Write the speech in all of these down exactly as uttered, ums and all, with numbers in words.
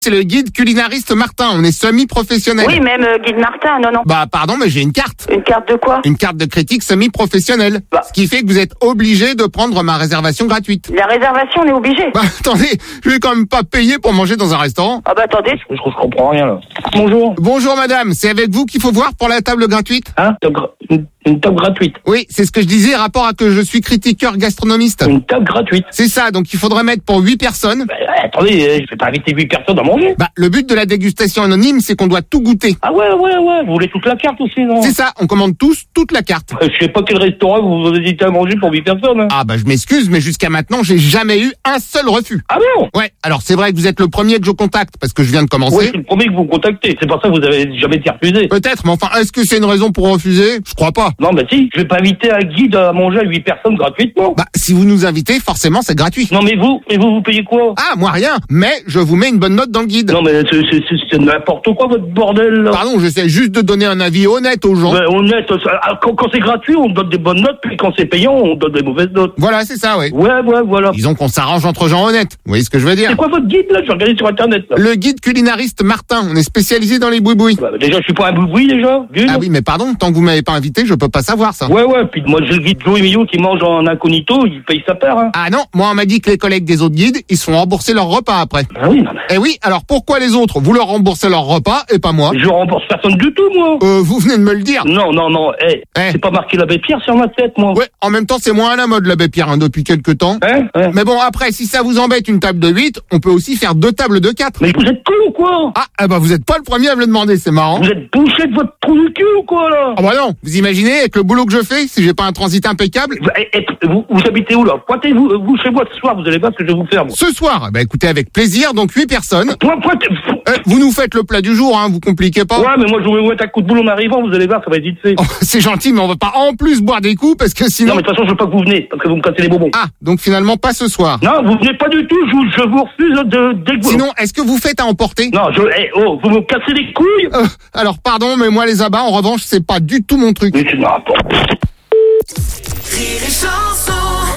C'est le guide culinariste Martin, on est semi-professionnel. Oui, même euh, guide Martin, non, non. Bah pardon, mais j'ai une carte. Une carte de quoi? Une carte de critique semi-professionnelle. Bah. Ce qui fait que vous êtes obligé de prendre ma réservation gratuite. La réservation, on est obligé. Bah attendez, je vais quand même pas payer pour manger dans un restaurant. Ah bah attendez. Je, je comprends rien là. Bonjour. Bonjour madame, c'est avec vous qu'il faut voir pour la table gratuite? Hein? Une, une table gratuite. Oui, c'est ce que je disais, rapport à que je suis critiqueur gastronomiste. Une table gratuite. C'est ça, donc il faudrait mettre pour huit personnes. Bah, attendez, euh, je vais pas inviter huit personnes à manger. Bah le but de la dégustation anonyme, c'est qu'on doit tout goûter. Ah ouais, ouais, ouais, vous voulez toute la carte aussi, non? C'est ça, on commande tous toute la carte. Euh, Je sais pas quel restaurant vous vous hésitez à manger pour huit personnes. Hein. Ah bah je m'excuse, mais jusqu'à maintenant, j'ai jamais eu un seul refus. Ah bon? Ouais, alors c'est vrai que vous êtes le premier que je contacte, parce que je viens de Ouais, commencer. c'est le premier que vous contactez. C'est pour ça que vous avez jamais été refusé. Peut-être, mais enfin, est-ce que c'est une raison pour refuser? Je crois pas. Non, bah si, je vais pas inviter un guide à manger à huit personnes gratuitement. Bah, si vous nous invitez, forcément, c'est gratuit. Non, mais vous, et vous, vous payez quoi? Ah, moi rien, mais je vous mets une bonne note dans le guide. Non, mais c'est, c'est, c'est, c'est n'importe quoi, votre bordel, là. Pardon, j'essaie juste de donner un avis honnête aux gens. Ouais, honnête, ça- quand, quand c'est gratuit, on donne des bonnes notes, puis quand c'est payant, on donne des mauvaises notes. Voilà, c'est ça, ouais. Ouais, ouais, voilà. Disons qu'on s'arrange entre gens honnêtes. Vous voyez ce que je veux dire? C'est quoi votre guide, là? Je vais regarder sur Internet, là. Le guide culinariste Martin, on est spécialisé dans les boui-boui. Bah, déjà, je suis pas un boui déjà. Guide. Ah oui, mais pardon, tant que vous m'avez pas invité, je peux pas savoir ça. Ouais, ouais, puis moi, j'ai le guide Joey Millot qui mange en incognito, il paye sa part, hein. Ah non, moi on m'a dit que les collègues des autres guides, ils se font rembourser leur repas après. Ah oui, non, mais Eh oui, alors pourquoi les autres, vous leur remboursez leur repas et pas moi? je rembourse personne du tout, moi. Euh, vous venez de me le dire. Non, non, non, eh, Eh. c'est pas marqué l'abbé Pierre sur ma tête, moi. Ouais, en même temps, c'est moins à la mode l'abbé Pierre hein, depuis quelques temps. Hein, hein. Mais bon, après, si ça vous embête une table de huit, on peut aussi faire deux tables de quatre. Mais vous êtes con ou quoi? Ah, eh ben vous êtes pas le premier à me le demander, c'est marrant. Vous êtes bouché de votre trou du cul ou quoi, là? Ah bah non, vous imaginez avec le boulot que je fais, si j'ai pas un transit impeccable? Vous, eh, eh, vous, vous habitez où, là? Pointez-vous vous chez moi ce soir, vous allez voir ce que je vais vous faire, moi. Ce soir, bah écoutez, avec plaisir, donc huit personnes. Point, pointez, vous- Euh, vous nous faites le plat du jour, hein, vous compliquez pas. Ouais, mais moi, je vais vous mettre un coup de boule en arrivant, vous allez voir, ça va être vite fait. Oh, c'est gentil, mais on va pas en plus boire des coups parce que sinon... Non, mais de toute façon, je veux pas que vous venez, parce que vous me cassez les bonbons. Ah, donc finalement pas ce soir. Non, vous venez pas du tout, je vous, je vous refuse de, dès que vous... Sinon, est-ce que vous faites à emporter? Non, je, eh, oh, vous me cassez les couilles? Euh, alors pardon, mais moi les abats, en revanche, c'est pas du tout mon truc. Mais c'est n'importe quoi. Rire et chanson.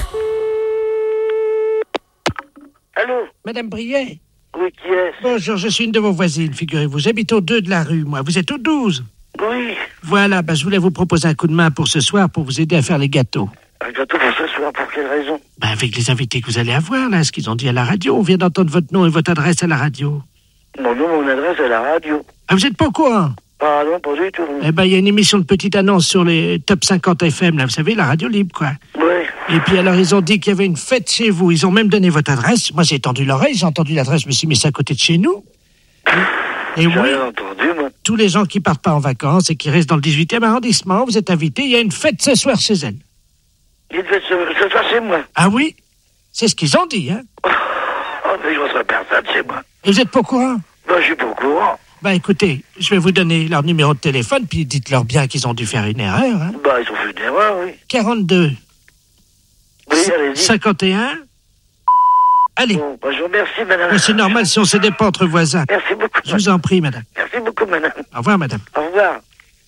Allô? Madame Briet. Oui, qui est-ce? Bonjour, je suis une de vos voisines, figurez-vous. J'habite au deux de la rue, moi. Vous êtes au douze. Oui. Voilà, bah, je voulais vous proposer un coup de main pour ce soir pour vous aider à faire les gâteaux. Un gâteau pour ce soir, pour quelle raison? Bah, avec les invités que vous allez avoir, là, ce qu'ils ont dit à la radio. On vient d'entendre votre nom et votre adresse à la radio. Mon nom, mon adresse à la radio. Ah, vous êtes pas au courant? Ah non, pas du tout. Eh ben, il y a une émission de petite annonce sur les top cinquante F M, là, vous savez, la radio libre, quoi. Ouais. Et puis alors, ils ont dit qu'il y avait une fête chez vous. Ils ont même donné votre adresse. Moi, j'ai tendu l'oreille, j'ai entendu l'adresse, je me suis mis ça à côté de chez nous. Et, et J'ai oui, rien entendu, moi. tous les gens qui partent pas en vacances et qui restent dans le dix-huitième arrondissement, vous êtes invités. Il y a une fête ce soir chez elle. Il devait se, se faire chez moi. Ah oui? C'est ce qu'ils ont dit, hein? Oh, mais je reçois personne chez moi. Et vous êtes pas au courant? Bah, je suis pas au courant. Bah écoutez, je vais vous donner leur numéro de téléphone, puis dites-leur bien qu'ils ont dû faire une erreur, hein? Bah, ils ont fait une erreur, oui. quarante-deux, Oui, allez-y. cinquante et un. Allez, Bon, bah, je vous remercie, madame. mais c'est normal si on se dépend entre voisins. Merci beaucoup. Je vous en prie, madame. Merci beaucoup, madame. Au revoir, madame. Au revoir.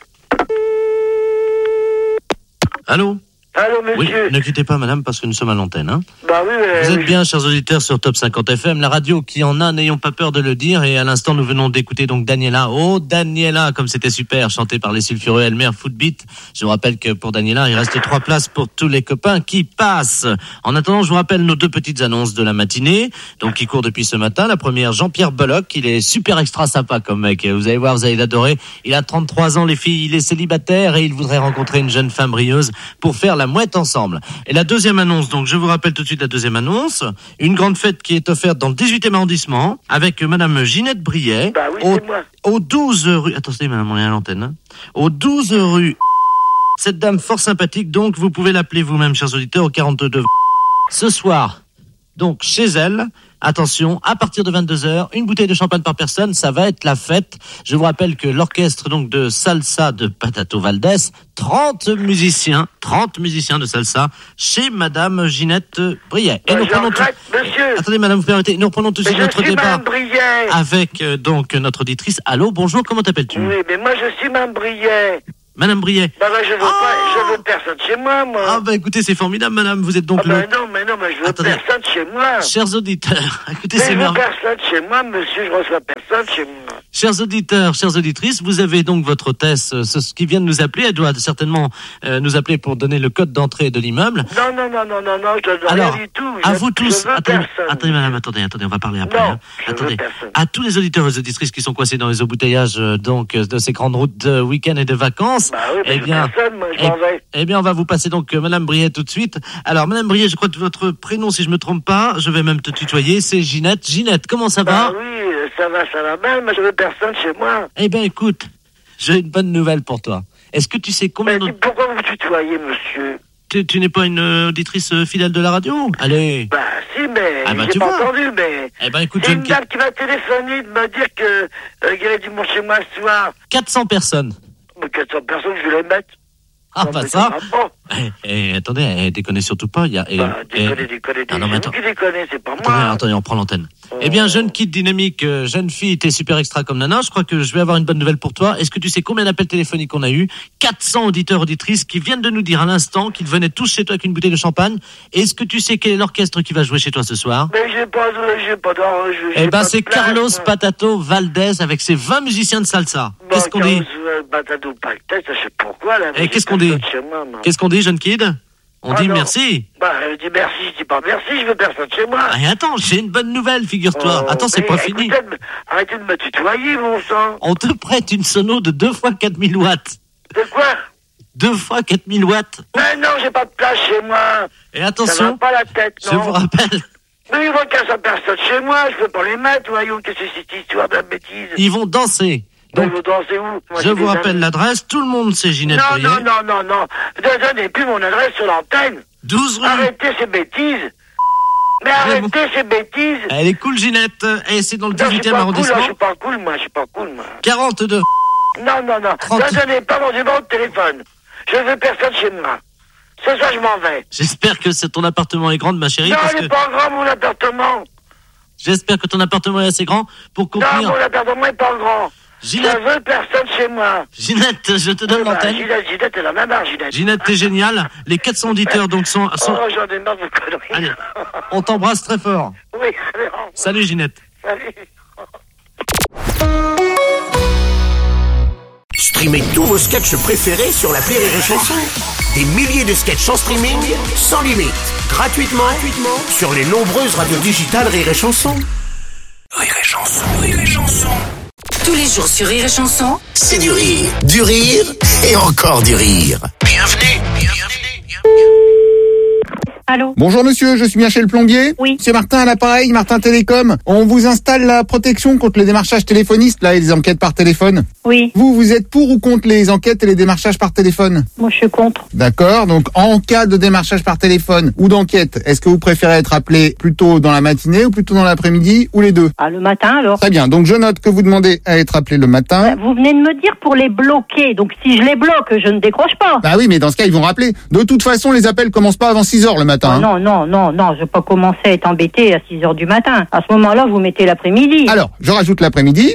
Allô? Allô, Oui, monsieur? ne quittez pas, madame, parce que nous sommes à l'antenne. Hein. Bah oui, euh, Vous êtes oui. bien, chers auditeurs, sur Top cinquante F M, la radio qui en a, n'ayons pas peur de le dire. Et à l'instant, nous venons d'écouter donc Daniela. Oh, Daniela, comme c'était super, chanté par les sulfureux Elmer Footbeat. Je vous rappelle que pour Daniela, il reste trois places pour tous les copains qui passent. En attendant, je vous rappelle nos deux petites annonces de la matinée, donc qui courent depuis ce matin. La première, Jean-Pierre Bollock, il est super extra sympa comme mec. Vous allez voir, vous allez l'adorer. Il a trente-trois ans, les filles, il est célibataire et il voudrait rencontrer une jeune femme brilleuse pour faire la mouette ensemble. Et la deuxième annonce, donc je vous rappelle tout de suite la deuxième annonce, une grande fête qui est offerte dans le dix-huitième arrondissement avec madame Ginette Briet Bah oui, au, c'est moi. au douze rue... Attendez madame, on est à l'antenne. Hein. Au douze rue... Cette dame fort sympathique, donc vous pouvez l'appeler vous-même, chers auditeurs, au quarante-deux. Ce soir, donc chez elle, attention, à partir de vingt-deux heures, une bouteille de champagne par personne, ça va être la fête. Je vous rappelle que l'orchestre donc de salsa de Patato Valdés, trente musiciens, trente musiciens de salsa chez madame Ginette Briet. Et Bah, nous je prenons tout... regrette, monsieur. Attendez madame, vous permettez, nous reprenons tout de Mais suite je notre suis départ Mme Briet. avec euh, donc notre auditrice. Allô, bonjour, comment t'appelles-tu? Oui, mais moi, je suis Mme Briet. Madame Briet. Bah, bah, je veux Ah pas, je veux personne chez moi, moi. Ah bah écoutez, c'est formidable, madame. Vous êtes donc Ah, bah, le... non, mais non, mais je veux Attendez. personne chez moi. Chers auditeurs, écoutez, Mais c'est je veux merveilleux. personne chez moi, monsieur, je reçois personne chez moi. Chers auditeurs, chères auditrices, vous avez donc votre hôtesse euh, ce, ce qui vient de nous appeler. Elle doit certainement euh, nous appeler pour donner le code d'entrée de l'immeuble. Non, non, non, non, non, non, je ne veux Alors, rien du tout. à Je- vous tous, je veux attendez, personne. attendez madame, attendez, attendez, on va parler après. Non, hein. je veux Attendez, personne. à tous les auditeurs et les auditrices qui sont coincés dans les embouteillages euh, donc euh, de ces grandes routes de week-end et de vacances, Bah oui, mais eh je veux bien, personne, moi, je eh, m'en vais. eh bien, on va vous passer donc euh, madame Briet tout de suite. Alors, madame Briet, je crois que votre prénom, si je me trompe pas, je vais même te tutoyer, c'est Ginette. Ginette, comment ça Bah va? oui, euh, ça va, ça va mal, mais je veux personne chez moi. Eh bien, écoute, j'ai une bonne nouvelle pour toi. Est-ce que tu sais combien Mais de... dis, pourquoi vous tutoyez, monsieur? Tu, tu n'es pas une euh, auditrice euh, fidèle de la radio? Allez. Bah si, mais Ah, bah, j'ai tu pas vois. entendu, mais... Eh ben, écoute, C'est jeune une qui... dame qui m'a téléphoné de me dire que euh, qu'il y avait du monde chez moi ce soir. quatre cents personnes. Mais quatre cents personnes, je vais les mettre. Ah, Non, pas mais ça. va pas. Eh, eh, attendez, eh, déconnez surtout pas. Il y a, eh, Bah, eh, déconnez, déconnez, Ah, non, mais c'est attends. vous qui déconnez, c'est pas attendez, moi. attendez, on prend l'antenne. Oh. Eh bien, jeune kid dynamique, euh, jeune fille, t'es super extra comme nana. Je crois que je vais avoir une bonne nouvelle pour toi. Est-ce que tu sais combien d'appels téléphoniques on a eu? quatre cents auditeurs, auditrices qui viennent de nous dire à l'instant qu'ils venaient tous chez toi avec une bouteille de champagne. Est-ce que tu sais quel est l'orchestre qui va jouer chez toi ce soir? Mais j'ai pas, j'ai pas d'or, j'ai Eh pas ben, de c'est place, Carlos moi. Patato Valdez avec ses vingt musiciens de salsa. Bon, Qu'est-ce qu'on dit? Carlos, euh, Batado Pactet, je sais pourquoi, là. mais Eh, j'ai qu'est-ce qu'on personne dit? chez moi, moi. Qu'est-ce qu'on dit, jeune kid? On Ah, dit non. merci. Bah, je dis merci, je dis pas merci, je veux personne chez moi. Ah, et attends, j'ai une bonne nouvelle, figure-toi. Oh, Attends, c'est mais pas fini. écoutez de me- Arrêtez de me tutoyer, mon sang. On te prête une sono de deux fois quatre mille watts. De quoi? deux fois quatre mille watts. Mais non, j'ai pas de place chez moi. Et Ça va attention, pas la tête, je non. vous rappelle, Mais ils vont quatre cents personnes chez moi, je peux pas les mettre, voyons, qu'est-ce que c'est cette histoire de bêtise? ils vont danser. Donc, Donc, ils vont danser où? Moi, je j'ai vous des rappelle amis. l'adresse. Tout le monde sait Ginette Non, Briet. non, non, non, non. Ne donnez plus mon adresse sur l'antenne. douze rue. Arrêtez ces bêtises. Mais Vraiment. arrêtez ces bêtises. Elle est cool, Ginette. Et c'est dans le Non, je suis dix-huitième pas cool, là, arrondissement. je suis pas cool, moi, je suis pas cool, moi. quarante-deux. Non, non, non. trente. Ne donnez pas mon numéro de téléphone. Je veux personne chez moi. C'est ça, je m'en vais. J'espère que c'est- ton appartement est grand, ma chérie, Non, parce il que est pas grand, mon appartement. j'espère que ton appartement est assez grand pour Non, contenir. mon appartement est pas grand. Ginette, Je veux personne chez moi. Ginette, je te donne Oui, bah, l'antenne. Ginette, Ginette, elle en a marre, Ginette. Ginette, t'es géniale. Les quatre cents auditeurs donc sont. sont- Oh, j'en ai marre de conneries. Allez, on t'embrasse très fort. Oui, allez, au revoir. Salut, Ginette. Salut. Streamez tous vos sketchs préférés sur l'appli Rire et Chanson. Des milliers de sketchs en streaming, sans limite, gratuitement, gratuitement sur les nombreuses radios digitales Rire et Chanson. Rire et Chanson, Rire et Chanson. Tous les jours sur Rire et Chanson, C'est du rire, du rire et encore du rire. Bienvenue, bienvenue, bienvenue. Allô? Bonjour monsieur, je suis bien chez le plombier. Oui. C'est Martin à l'appareil, Martin Télécom. On vous installe la protection contre les démarchages téléphonistes là et les enquêtes par téléphone. Oui. Vous, vous êtes pour ou contre les enquêtes et les démarchages par téléphone? Moi, je suis contre. D'accord, donc en cas de démarchage par téléphone ou d'enquête, est-ce que vous préférez être appelé plutôt dans la matinée ou plutôt dans l'après-midi ou les deux? Ah, le matin, alors? Très bien, donc je note que vous demandez à être appelé le matin. Vous venez de me dire pour les bloquer. Donc, si je les bloque, je ne décroche pas. Bah oui, mais dans ce cas, ils vont rappeler. De toute façon, les appels commencent pas avant six heures le matin. Ah, hein. non, non, non, non, je vais pas commencer à être embêté à six heures du matin. À ce moment-là, vous mettez l'après-midi. Alors, je rajoute l'après-midi.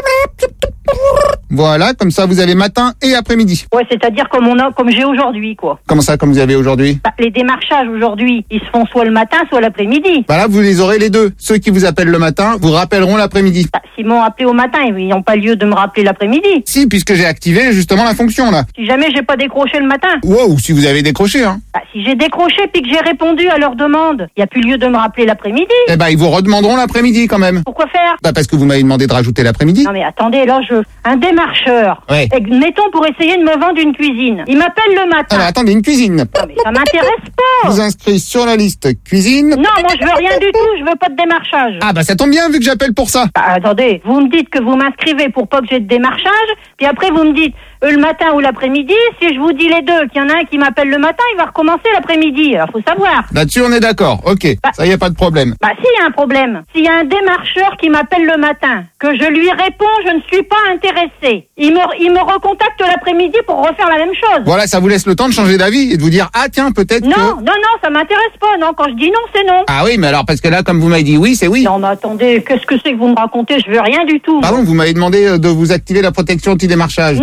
Voilà, comme ça vous avez matin et après-midi. Ouais, c'est-à-dire comme on a, comme j'ai aujourd'hui, quoi. Comment ça, comme vous avez aujourd'hui? Bah, les démarchages aujourd'hui, ils se font soit le matin, soit l'après-midi. Bah là, vous les aurez les deux. Ceux qui vous appellent le matin, vous rappelleront l'après-midi. Bah, s'ils m'ont appelé au matin, ils n'ont pas lieu de me rappeler l'après-midi. Si, puisque j'ai activé justement la fonction là. Si jamais j'ai pas décroché le matin. Wow, ou si vous avez décroché, hein. Bah, si j'ai décroché puis que j'ai répondu à leur demande, il n'y a plus lieu de me rappeler l'après-midi. Eh ben, ils vous redemanderont l'après-midi quand même. Pourquoi faire? Bah parce que vous m'avez demandé de rajouter l'après-midi. Non mais attendez, là je... Un démarcheur, Ouais. et- mettons pour essayer de me vendre une cuisine. Il m'appelle le matin. Alors attendez, une cuisine. Non mais ça m'intéresse pas. Vous inscrivez sur la liste cuisine. Non, moi je veux rien du tout, je veux pas de démarchage. Ah bah ça tombe bien vu que j'appelle pour ça. Bah, attendez, vous me dites que vous m'inscrivez pour pas que j'ai de démarchage, puis après vous me dites euh, le matin ou l'après-midi. Si je vous dis les deux, qu'il y en a un qui m'appelle le matin, il va recommencer l'après-midi. Alors faut savoir. Là-dessus on est d'accord. Ok, Bah- ça y a pas de problème. Bah s'il y a un problème, s'il y a un démarcheur qui m'appelle le matin, que je lui réponds je ne suis pas intéressé, il me, il me recontacte l'après-midi pour refaire la même chose. Voilà, ça vous laisse le temps de changer d'avis et de vous dire ah tiens peut-être Non, que. non, non, ça m'intéresse pas, non. Quand je dis non, c'est non. Ah oui, mais alors parce que là comme vous m'avez dit oui, c'est oui. Non, mais attendez, qu'est-ce que c'est que vous me racontez? Je veux rien du tout. Pardon, vous m'avez demandé euh, de vous activer la protection anti-démarchage. Non, non,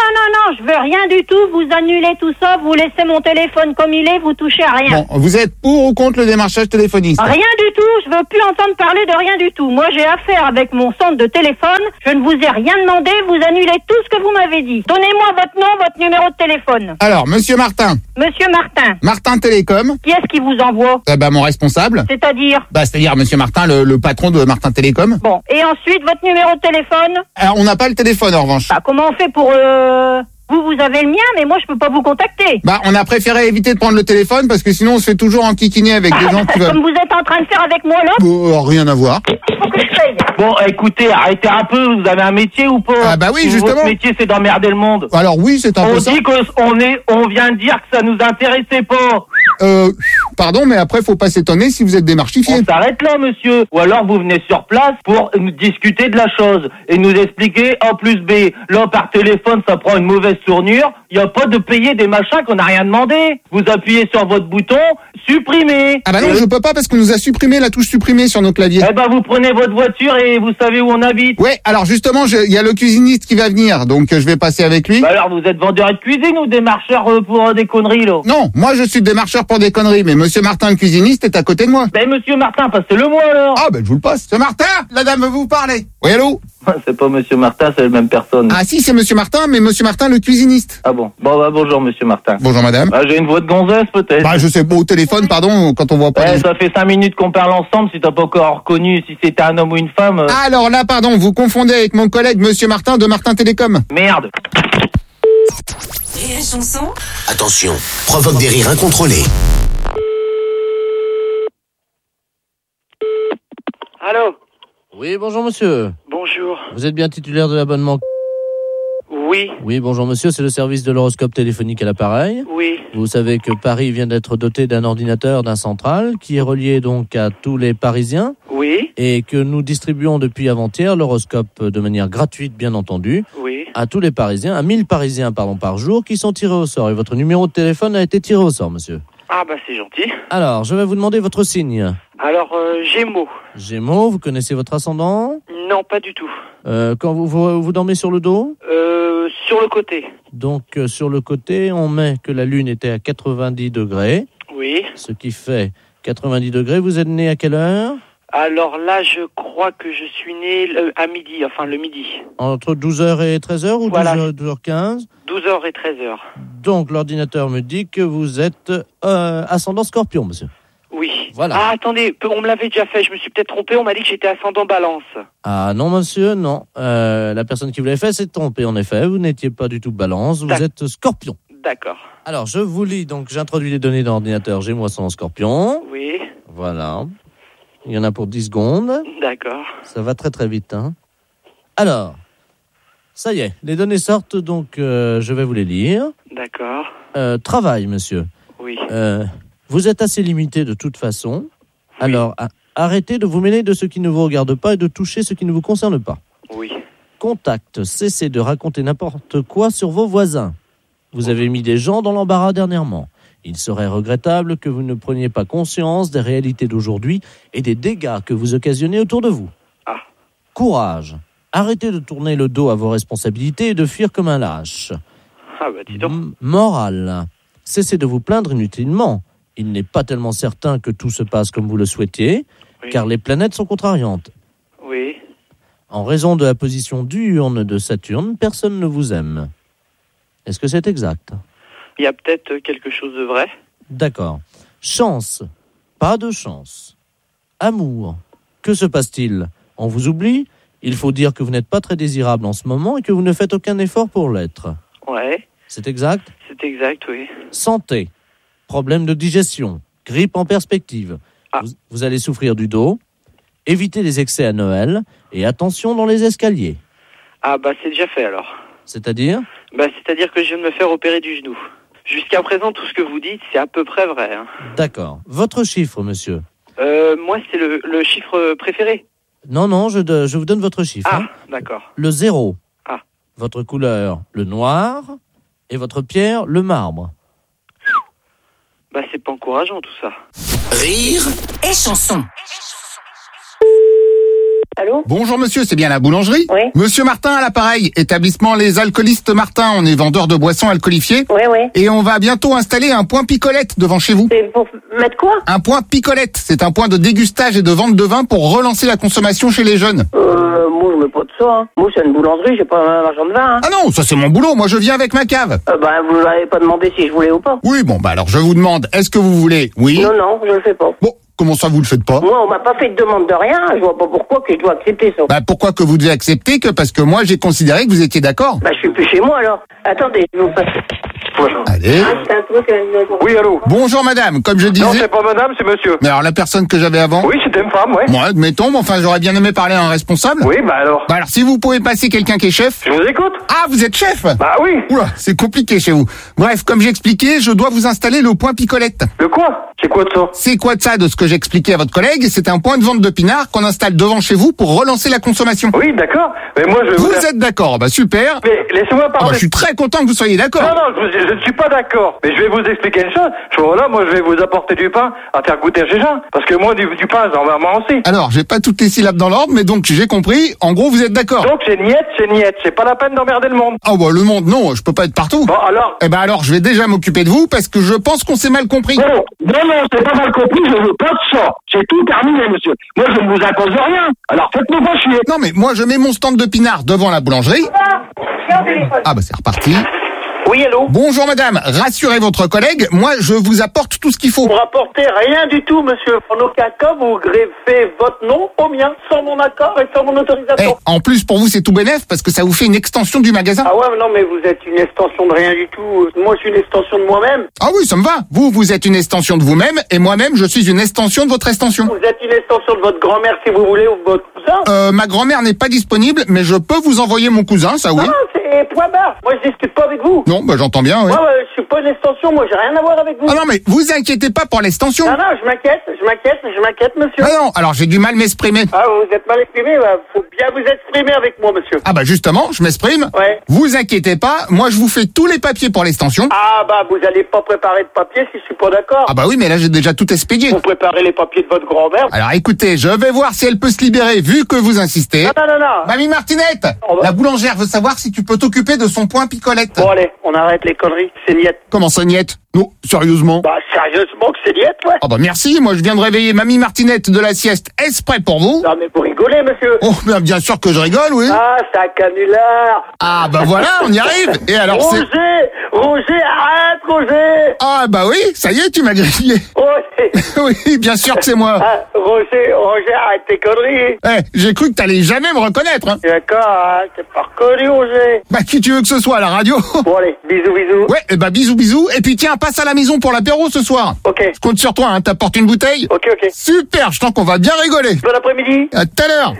non, je veux rien du tout. Vous annulez tout ça, vous laissez mon téléphone comme il est, vous touchez à rien. Bon, vous êtes pour ou contre le démarchage téléphonique? Rien du tout, je veux plus entendre parler de rien du tout. Moi, j'ai affaire avec mon centre de téléphone, je ne vous ai rien demandé, vous annulez tout ce que vous m'avez dit. Donnez-moi votre nom, votre numéro de téléphone. Alors, monsieur Martin. Monsieur Martin. Martin Télécom. Qui est-ce qui vous envoie? Eh ben, mon responsable. C'est-à-dire? Bah, c'est-à-dire monsieur Martin, le, le patron de Martin Télécom. Bon, et ensuite, votre numéro de téléphone? Alors, on n'a pas le téléphone, en revanche. Bah, comment on fait pour... Euh... Vous, vous avez le mien, mais moi, je peux pas vous contacter. Bah, on a préféré éviter de prendre le téléphone parce que sinon, on se fait toujours enquiquiner avec des gens qui veulent... Comme vous êtes en train de faire avec moi, là? Oh, rien à voir. Faut que je paye. Bon, écoutez, arrêtez un peu, vous avez un métier ou pas? Ah bah oui, Ou justement. Votre métier, c'est d'emmerder le monde. Alors oui, c'est un On peu ça. dit qu'on est, on vient de dire que ça nous intéressait pas. Euh, pardon, mais après, faut pas s'étonner si vous êtes démarchifié. On s'arrête là, monsieur. Ou alors vous venez sur place pour nous discuter de la chose et nous expliquer A plus B. Là, par téléphone, ça prend une mauvaise tournure. Il n'y a pas de payer des machins qu'on n'a rien demandé. Vous appuyez sur votre bouton, supprimer. Ah bah non, Euh, je peux pas parce qu'on nous a supprimé la touche supprimer sur nos claviers. Eh ben, vous prenez votre voiture et vous savez où on habite. Ouais, alors justement, je- il y a le cuisiniste qui va venir, donc euh, je vais passer avec lui. Bah alors, vous êtes vendeur de cuisine ou démarcheur euh, pour euh, des conneries, là? Non, moi je suis démarcheur pour des conneries, mais monsieur Martin, le cuisiniste, est à côté de moi. Ben, monsieur Martin, passez-le moi, alors. Ah ben je vous le passe. Monsieur Martin, la dame veut vous parler. Oui, allô? C'est pas monsieur Martin, c'est la même personne. Ah si, c'est monsieur Martin, mais monsieur Martin, le cuisiniste. Ah bon. Bon, bah, bonjour, monsieur Martin. Bonjour madame. Bah, j'ai une voix de gonzesse, peut-être. Bah je sais pas, au téléphone, pardon, quand on voit pas... Ouais, les- ça fait cinq minutes qu'on parle ensemble, si t'as pas encore reconnu si c'était un homme ou une femme. euh, Ah, alors là, pardon, vous confondez avec mon collègue monsieur Martin de Martin Télécom. Merde. Rire et chanson. Attention, provoque des rires incontrôlés. Allô? Oui, bonjour monsieur. Bonjour. Vous êtes bien titulaire de l'abonnement? Oui, Oui, bonjour monsieur, c'est le service de l'horoscope téléphonique à l'appareil. oui, Vous savez que Paris vient d'être doté d'un ordinateur, d'un central, qui est relié donc à tous les Parisiens oui, et que nous distribuons depuis avant-hier l'horoscope de manière gratuite, bien entendu, oui. à tous les Parisiens, à mille Parisiens pardon, par jour, qui sont tirés au sort. Et votre numéro de téléphone a été tiré au sort, monsieur. Ah bah c'est gentil. Alors, je vais vous demander votre signe. Alors, euh, Gémeaux. Gémeaux, vous connaissez votre ascendant? Non, pas du tout. Euh, quand vous, vous vous dormez sur le dos? Euh, sur le côté. Donc, euh, sur le côté, on met que la Lune était à quatre-vingt-dix degrés, Oui. ce qui fait quatre-vingt-dix degrés. Vous êtes né à quelle heure? Alors là, je crois que je suis né le- à midi, enfin le midi. Entre douze heures et treize heures ou Voilà. douze heures, douze heures quinze? douze heures et treize heures. Donc, l'ordinateur me dit que vous êtes euh, ascendant Scorpion, monsieur. Oui. Voilà. Ah, attendez, peu- on me l'avait déjà fait, je me suis peut-être trompé, on m'a dit que j'étais ascendant balance. Ah non, monsieur, non. Euh, la personne qui vous l'a fait s'est trompée, en effet. Vous n'étiez pas du tout balance, vous D'ac- êtes Scorpion. D'accord. Alors, je vous lis, donc j'introduis les données dans l'ordinateur. J'ai moi son Scorpion. Oui, Voilà. Il y en a pour dix secondes. d'accord. Ça va très très vite, hein. Alors, ça y est, les données sortent, donc euh, je vais vous les lire. D'accord. Euh, travail, monsieur. Oui. Euh, vous êtes assez limité de toute façon. Alors, a- arrêtez de vous mêler de ce qui ne vous regarde pas et de toucher ce qui ne vous concerne pas. Oui. Contact, cessez de raconter n'importe quoi sur vos voisins. Vous avez mis des gens dans l'embarras dernièrement. Il serait regrettable que vous ne preniez pas conscience des réalités d'aujourd'hui et des dégâts que vous occasionnez autour de vous. Ah. Courage. Arrêtez de tourner le dos à vos responsabilités et de fuir comme un lâche. Ah bah dis donc. M- morale. Cessez de vous plaindre inutilement. Il n'est pas tellement certain que tout se passe comme vous le souhaitiez, Oui. car les planètes sont contrariantes. Oui. En raison de la position diurne de Saturne, personne ne vous aime. Est-ce que c'est exact? Il y a peut-être quelque chose de vrai. D'accord. Chance. Pas de chance. Amour. Que se passe-t-il? On vous oublie? Il faut dire que vous n'êtes pas très désirable en ce moment et que vous ne faites aucun effort pour l'être. Ouais, C'est exact? c'est exact, oui. Santé. Problème de digestion. Grippe en perspective. Ah. Vous, vous allez souffrir du dos. Évitez les excès à Noël. Et attention dans les escaliers. Ah bah c'est déjà fait alors. C'est-à-dire? Bah c'est-à-dire que je viens de me faire opérer du genou. Jusqu'à présent, tout ce que vous dites, c'est à peu près vrai. Hein. D'accord. Votre chiffre, monsieur? Euh, moi, c'est le, le chiffre préféré. Non, non, je, de- je vous donne votre chiffre. Ah, hein. d'accord. Le zéro. Ah. Votre couleur, le noir. Et votre pierre, le marbre. Bah c'est pas encourageant tout ça. Rire Et chanson. Allô? Bonjour monsieur, c'est bien la boulangerie? Oui. Monsieur Martin à l'appareil, établissement Les Alcoolistes Martin, on est vendeur de boissons alcoolifiées. Oui, oui. Et on va bientôt installer un point picolette devant chez vous. C'est pour mettre quoi? Un point picolette, c'est un point de dégustage et de vente de vin pour relancer la consommation chez les jeunes. Euh, moi, je mets pas de ça, hein. Moi, c'est une boulangerie, j'ai pas un marchand de vin, hein. Ah non, ça c'est mon boulot, moi je viens avec ma cave. Euh, bah, vous m'avez pas demandé si je voulais ou pas. Oui, bon bah alors je vous demande, est-ce que vous voulez? Oui. Non, non, je le fais pas. Bon, comment ça vous le faites pas? Moi, on m'a pas fait de demande de rien, je vois pas pourquoi que je dois accepter ça. Bah pourquoi que vous devez accepter? Que parce que moi j'ai considéré que vous étiez d'accord. Bah, je suis plus chez moi, alors. Attendez, je vous passe. Allez. Ah, c'est un truc, euh, Oui, allô? Bonjour madame, comme je disais... Non, c'est pas madame, c'est monsieur. Mais alors la personne que j'avais avant? Oui, c'était une femme, ouais. Moi, admettons, mais enfin j'aurais bien aimé parler à un responsable. Oui, bah alors. Bah alors si vous pouvez passer quelqu'un qui est chef... Je vous écoute. Ah, vous êtes chef? Bah oui. Oula, c'est compliqué chez vous. Bref, comme j'expliquais, je dois vous installer le point picolette. Le quoi? C'est quoi de ça? C'est quoi de ça de ce que j'expliquais à votre collègue? C'est un point de vente de pinard qu'on installe devant chez vous pour relancer la consommation. Oui, d'accord. Mais moi, je vais Vous vous... êtes d'accord? Bah super. Mais laissez-moi Ah bah, parler. je suis très content que vous soyez d'accord. Non, non, je, je ne suis pas d'accord. Mais je vais vous expliquer une chose. Je vois là, moi, je vais vous apporter du pain à faire goûter chez gens. Parce que moi, du, du pain, j'en vais moi aussi. Alors, j'ai pas toutes les syllabes dans l'ordre, mais donc j'ai compris. En gros, vous êtes d'accord. Donc, c'est niette, c'est niette. C'est pas la peine d'emmerder le monde. Ah bah le monde, non, je peux pas être partout. Bon, alors... Eh ben alors, je vais déjà m'occuper de vous parce que je pense qu'on s'est mal compris. Non, non, non, c'est pas mal compris, je veux pas de ça. C'est tout terminé, monsieur. Moi, je ne vous impose rien. Alors, faites-nous pas chier. Non mais moi, je mets mon stand de pinard devant la boulangerie. Ah bah c'est reparti. Oui, allô? Bonjour madame, rassurez votre collègue, moi je vous apporte tout ce qu'il faut. Vous rapportez rien du tout, monsieur. En aucun cas, vous greffez votre nom au mien, sans mon accord et sans mon Eh, autorisation. en plus pour vous c'est tout bénef parce que ça vous fait une extension du magasin. Ah ouais, mais non, mais vous êtes une extension de rien du tout. Moi, je suis une extension de moi-même. Ah oui, ça me va. Vous, vous êtes une extension de vous-même et moi-même je suis une extension de votre extension. Vous êtes une extension de votre grand-mère, si vous voulez, ou de votre cousin. Euh, ma grand-mère n'est pas disponible, mais je peux vous envoyer mon cousin, ça oui. Non, c'est point barre. Moi, je discute pas avec vous. Non, bah j'entends bien, oui. Moi, euh, je suis pas une extension. Moi, j'ai rien à voir avec vous. Ah non, mais vous inquiétez pas pour l'extension. Non, non, je m'inquiète, je m'inquiète, je m'inquiète, monsieur. Ah non, alors j'ai du mal m'exprimer. Ah, vous êtes mal exprimé, bah, faut bien vous exprimer avec moi, monsieur. Ah bah justement, je m'exprime. Ouais. Vous inquiétez pas, moi je vous fais tous les papiers pour l'extension. Ah, bah, vous allez pas préparer de papier si je suis pas d'accord. Ah bah oui, mais là j'ai déjà tout expédié. Vous préparez les papiers de votre grand-mère. Alors écoutez, je vais voir si elle peut se libérer vu que vous insistez. Non, non, non, non. Mamie Martinette, On va- la boulangère veut savoir si tu peux t'occuper de son point picolette. Bon, allez, on arrête les conneries, c'est niette. Comment ça, niette? Non, sérieusement. Bah, sérieusement que c'est niette, ouais. Ah bah merci, moi je viens de réveiller Mamie Martinette de la sieste exprès pour vous. Non, mais vous rigolez, monsieur. Oh, bien, bien sûr que je rigole, oui. Ah, c'est un canular. Ah bah voilà, on y arrive. Et alors c'est... Roger, Roger, arrête, Roger. Ah bah oui, ça y est, tu m'as grillé. Roger. Oui, bien sûr que c'est moi. Ah, Roger, Roger, arrête tes conneries. Eh, j'ai cru que t'allais jamais me reconnaître. Hein. D'accord, hein, t'es pas reconnu, Roger. Bah qui tu veux que ce soit à la radio? Bon, allez, bisous, bisous. Ouais, et bah bisous bisous. Et puis tiens, passe à la maison pour l'apéro ce soir. Ok, Je compte sur toi, hein, t'apportes une bouteille. ok, ok. Super, je sens qu'on va bien rigoler. Bon après-midi. À tout à l'heure.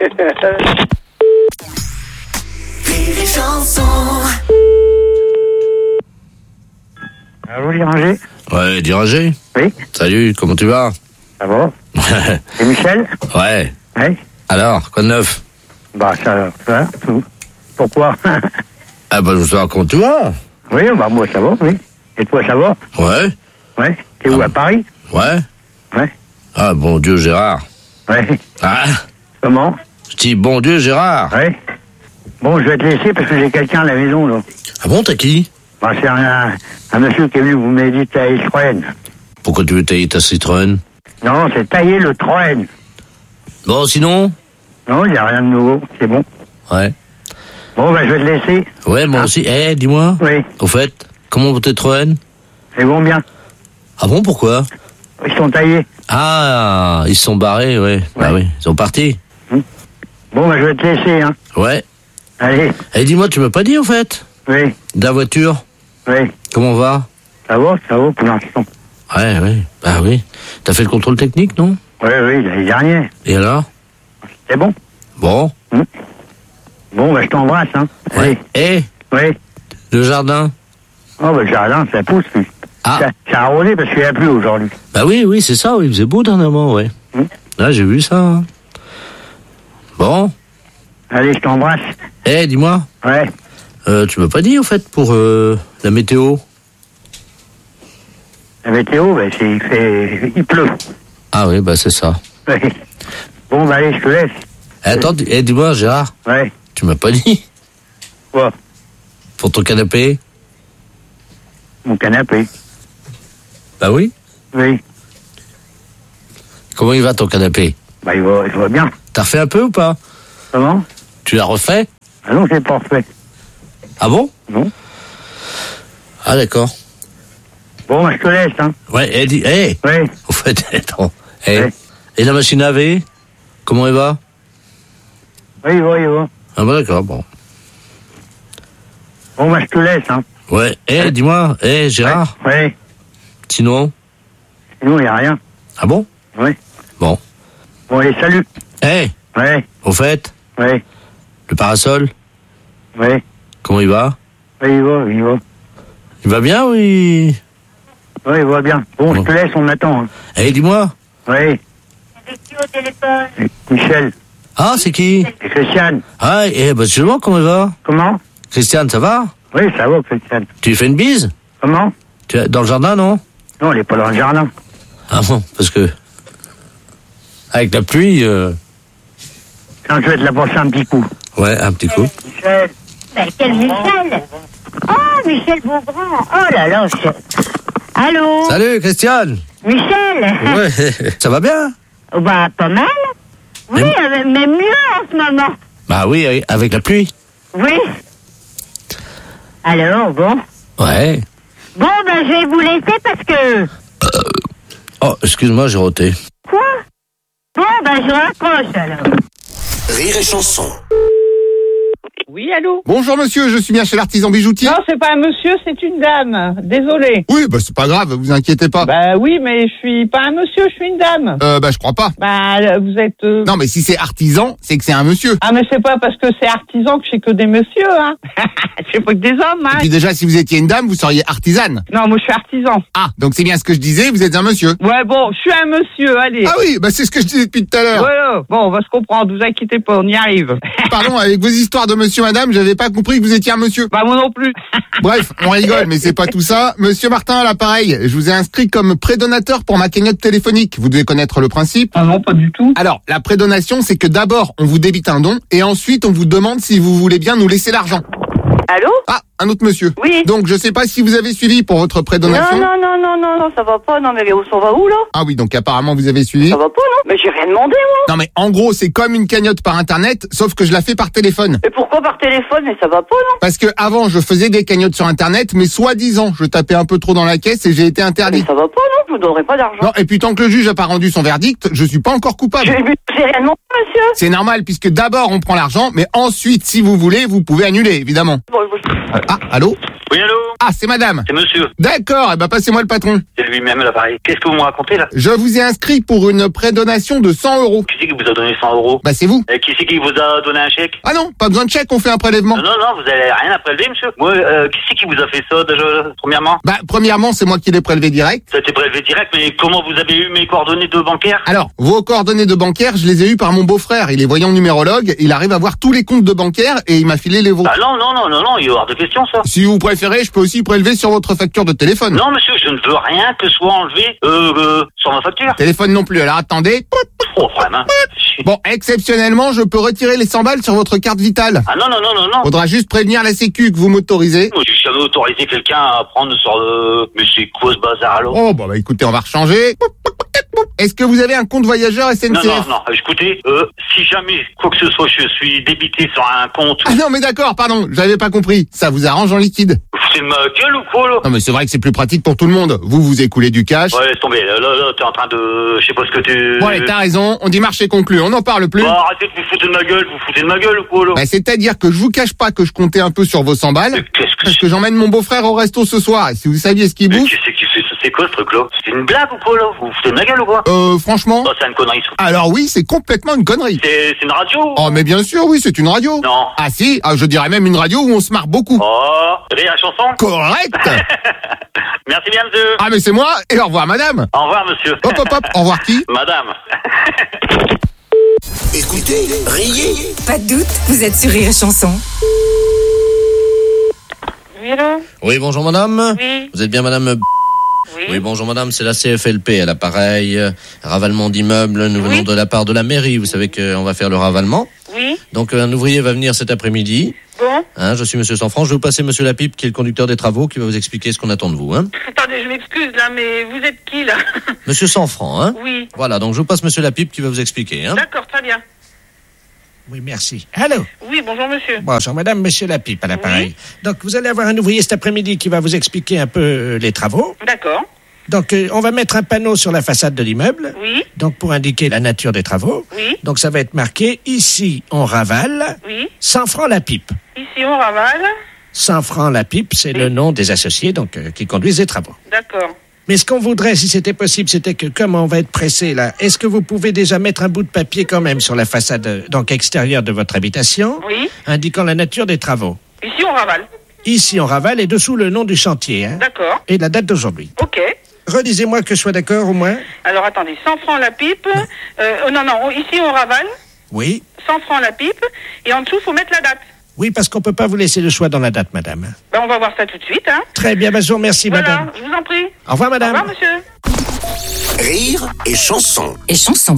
Allô, Diranger? Ouais, Diranger. Oui, Salut, comment tu vas? ça va? C'est Michel? Ouais. Oui. Alors, quoi de neuf? Bah, ça, ça, tout. Pourquoi? Ah bah je veux savoir comment tu vas. Oui, bah, moi, ça va, oui. Et toi, ça va? Ouais. Ouais. T'es où, Ah. à Paris? Ouais. Ouais. Ah bon Dieu Gérard. Ouais. Ah, Comment? je dis bon Dieu Gérard. Ouais. Bon, je vais te laisser parce que j'ai quelqu'un à la maison, là. Ah bon, t'as qui? Bah, c'est un, un monsieur qui est venu vous méditer à Citroën. Pourquoi tu veux tailler ta Citroën? Non, c'est tailler le Troën. Bon, sinon? Non, il n'y a rien de nouveau. C'est bon. Ouais. Bon, bah, je vais te laisser. Ouais, moi aussi. Eh, dis-moi. Oui. Au fait, comment vont tes Citroën? C'est bon, bien. Ah bon, pourquoi? Ils sont taillés. Ah, ils se sont barrés, ouais. Bah oui, ils sont partis. Bon, bah, je vais te laisser, hein. Ouais. Allez. Eh, dis-moi, tu m'as pas dit, au fait? Oui. De la voiture? Oui. Comment on va? Ça va, ça va pour l'instant. Ouais, ouais. Bah oui. T'as fait le contrôle technique, non? Oui, oui, l'année dernière. Et alors? C'est bon. Bon. Bon, bah, je t'embrasse, hein. Ouais. Eh, Oui. le jardin? Oh, bah, le jardin, ça pousse, lui. Ah. Ça, ça a arrosé parce qu'il n'y a plus aujourd'hui. Bah oui, oui, c'est ça, oui, il faisait beau dernièrement, ouais. Hmm. Là, j'ai vu ça. hein. Bon. Allez, je t'embrasse. Eh, dis-moi, Ouais. euh, tu m'as pas dit, au fait, pour euh, la météo? La météo, bah, c'est, il fait, il pleut. Ah oui, bah c'est ça. Ouais. Bon, bah, allez, je te laisse. Attends, dis- eh, dis-moi, Gérard, Ouais. tu m'as pas dit Quoi? pour ton canapé? Mon canapé. Bah oui. Oui. Comment il va ton canapé? Bah, il va, il va bien. T'as refait un peu ou pas? Comment? Tu l'as refait? Ah non, c'est pas refait. Ah bon? Non. Ah d'accord. Bon, bah, je te laisse, hein. Ouais, eh, dis, eh, Ouais. au fait, attends. Eh, Ouais. et la machine à laver? Comment elle va? Oui, il va, il va. Ah bah d'accord, bon. Bon, bah, je te laisse, hein. Ouais, eh, dis-moi, eh, Gérard, Ouais. sinon? Sinon, il n'y a rien. Ah bon? Ouais. Bon. Bon, allez, salut. Eh, Ouais. au fait, Ouais. le parasol, Ouais. comment il va? Oui, il va, il va. Il va bien, oui? Ouais, il va bien. Bon, je te laisse, on attend, hein. Eh, dis-moi. Ouais. Avec qui au téléphone? Michel. Ah, c'est qui? Et Christiane. Ah, eh, bah, justement, comment il va? Comment? Christiane, ça va? Oui, ça va, Christiane. Tu lui fais une bise? Comment? Tu es dans le jardin, non? Non, elle est pas dans le jardin. Ah bon, parce que... Avec la pluie, euh... Quand je vais te la passer un petit coup. ouais, un petit coup. Michel. Ben, quel Michel? Oh, Michel Beaugrand. Oh là là, je... Allô? Salut, Christiane. Michel? Ouais, ça va bien? Oh, bah, pas mal. Oui, Mais- euh, mais mieux en ce moment. Bah oui, avec- avec la pluie. Oui. Alors, bon. Ouais. Bon, ben, je vais vous laisser parce que... Oh, excuse-moi, j'ai roté. Quoi? Bon, ben, je raccroche, alors. Rire et chanson. Oui, allô? Bonjour monsieur, je suis bien chez l'artisan bijoutier. Non, c'est pas un monsieur, c'est une dame. Désolé. Oui, bah c'est pas grave, vous inquiétez pas. Bah oui, mais je suis pas un monsieur, je suis une dame. Euh, bah je crois pas. Bah, vous êtes... euh, Non mais si c'est artisan, c'est que c'est un monsieur. Ah, mais c'est pas parce que c'est artisan que je sais que des messieurs, hein. Je sais pas que des hommes, Et hein. puis déjà, si vous étiez une dame, vous seriez artisane. Non, moi, je suis artisan. Ah, donc c'est bien ce que je disais, vous êtes un monsieur. Ouais, bon, je suis un monsieur, allez. Ah oui, bah c'est ce que je disais depuis tout à l'heure. Voilà. Bon, on va se comprendre, vous inquiétez pas, on y arrive. Pardon, avec vos histoires de monsieur, madame, j'avais pas compris que vous étiez un monsieur. Bah, moi non plus. Bref, on rigole, mais c'est pas tout ça. Monsieur Martin, à l'appareil, je vous ai inscrit comme prédonateur pour ma cagnotte téléphonique. Vous devez connaître le principe. Ah non, pas du tout. Alors, la prédonation, c'est que d'abord, on vous débite un don, et ensuite, on vous demande si vous voulez bien nous laisser l'argent. Allô? Ah, un autre monsieur. Oui. Donc, je sais pas si vous avez suivi pour votre prédonation. Non, non, non, non, non, non, ça va pas. Non, mais on s'en va où, là? Ah oui, donc apparemment, vous avez suivi. Ça va pas, non? Mais j'ai rien demandé, moi. Non mais en gros, c'est comme une cagnotte par internet, sauf que je la fais par téléphone. Et pourquoi par téléphone? Mais ça va pas, non? Parce que avant, je faisais des cagnottes sur internet, mais soi-disant, je tapais un peu trop dans la caisse et j'ai été Mais interdit. ça va pas, non? Je vous donnerai pas d'argent. Non, et puis tant que le juge a pas rendu son verdict, je suis pas encore coupable. J'ai j'ai rien demandé, monsieur. C'est normal puisque d'abord on prend l'argent, mais ensuite, si vous voulez, vous pouvez annuler, évidemment. Bon, je- Ah, allô? Oui, allô? Ah, c'est madame. C'est monsieur. D'accord, et ben passez-moi le patron. C'est lui-même l'appareil. Qu'est-ce que vous me racontez là? Je vous ai inscrit pour une prédonation de cent euros. Qui c'est qui vous a donné cent euros? Bah c'est vous. Et qui c'est qui vous a donné un chèque? Ah non, pas besoin de chèque, on fait un prélèvement. Non, non, non, vous avez rien à prélever, monsieur. Moi, euh, qui c'est qui vous a fait ça, déjà, premièrement? Bah premièrement, c'est moi qui l'ai prélevé direct. Ça a été prélevé direct, mais comment vous avez eu mes coordonnées de bancaire? Alors, vos coordonnées de bancaire, je les ai eues par mon beau-frère. Il est voyant numérologue, il arrive à voir tous les comptes de bancaire et il m'a filé les vôtres. Ah non, non, non, non, non, il y a hors de question, ça. Si vous préférez, je peux aussi prélever sur votre facture de téléphone. Non, monsieur, je ne veux rien que soit enlevé euh, euh, sur ma facture. Téléphone non plus, alors attendez. Oh, vraiment. Bon, exceptionnellement, je peux retirer les cent balles sur votre carte vitale. Ah non, non, non, non, non. Faudra juste prévenir la sécu que vous m'autorisez. Moi, j'ai jamais autorisé quelqu'un à prendre sur le... Mais c'est quoi ce bazar, alors? Oh, bah, bah écoutez, on va rechanger. Est-ce que vous avez un compte voyageur S N Non, C F? non, non, écoutez, euh, si jamais, quoi que ce soit, je suis débité sur un compte... Ah non, mais d'accord, pardon, j'avais pas compris. Ça vous arrange en liquide? Vous foutez de ma gueule ou quoi, là? Non, mais c'est vrai que c'est plus pratique pour tout le monde. Vous, vous écoulez du cash. Ouais, laisse tomber, là, là, là t'es en train de... Je sais pas ce que tu... Bon, allez, t'as raison, on dit marché conclu, on n'en parle plus. Bon, arrêtez de vous foutre de ma gueule, vous foutez de ma gueule ou quoi, là? Bah, c'est-à-dire que je vous cache pas que je comptais un peu sur vos cent balles, Mais qu'est-ce que parce c'est? que j'emmène mon beau-frère au resto ce soir, et si vous saviez ce qu'il Mais bouffe, qu'est-ce que c'est c'est quoi ce truc-là? C'est une blague ou quoi, là? Vous vous foutez de ma gueule ou quoi? euh, franchement, Oh, c'est une connerie, ça. alors oui, c'est complètement une connerie. C'est c'est une radio? Oh, mais bien sûr, oui, c'est une radio. Non. Ah si, ah, je dirais même une radio où on se marre beaucoup. Oh, rire la chanson? Correct. Merci bien, monsieur. Ah, mais c'est moi, et au revoir, madame. Au revoir, monsieur. Hop, hop, hop, au revoir qui? Madame. Écoutez, riez. Pas de doute, vous êtes sur Rire et Chanson. Oui, allô? Oui, bonjour madame. Oui. Vous êtes bien madame... Oui. Oui, bonjour madame, c'est la C F L P à l'appareil. Euh, ravalement d'immeubles, nous venons oui. de la part de la mairie. Vous savez qu'on va faire le ravalement. Oui. Donc un ouvrier va venir cet après-midi. Bon. Hein, je suis monsieur Sanfranc, je vais vous passer monsieur Lapipe qui est le conducteur des travaux qui va vous expliquer ce qu'on attend de vous. Hein. Attendez, je m'excuse là, mais vous êtes qui là? Monsieur Sanfranc, hein. Oui. Voilà, donc je vous passe monsieur Lapipe qui va vous expliquer. Hein. D'accord, très bien. Oui, merci. Allô? Oui, bonjour monsieur. Bonjour madame, monsieur Lapipe à l'appareil. Oui. Donc vous allez avoir un ouvrier cet après-midi qui va vous expliquer un peu euh, les travaux. D'accord. Donc euh, on va mettre un panneau sur la façade de l'immeuble. Oui. Donc pour indiquer la nature des travaux. Oui. Donc ça va être marqué, ici on ravale. Oui. cent francs la pipe. Ici on ravale. cent francs la pipe, c'est oui. le nom des associés donc euh, qui conduisent les travaux. D'accord. Mais ce qu'on voudrait, si c'était possible, c'était que, comme on va être pressé là, est-ce que vous pouvez déjà mettre un bout de papier quand même sur la façade, donc extérieure de votre habitation, oui. indiquant la nature des travaux? Ici, on ravale. Ici, on ravale et dessous le nom du chantier. Hein, d'accord. Et la date d'aujourd'hui. Ok. Redisez-moi que je sois d'accord au moins. Alors attendez, cent francs la pipe. Non. Euh, oh, non, non, ici on ravale. Oui. cent francs la pipe. Et en dessous, il faut mettre la date. Oui, parce qu'on peut pas vous laisser le choix dans la date, madame. Ben, on va voir ça tout de suite, hein. Très bien, ben, je vous remercie, voilà, madame. Je vous en prie. Au revoir, madame. Au revoir, monsieur. Rire et chanson. Et chanson.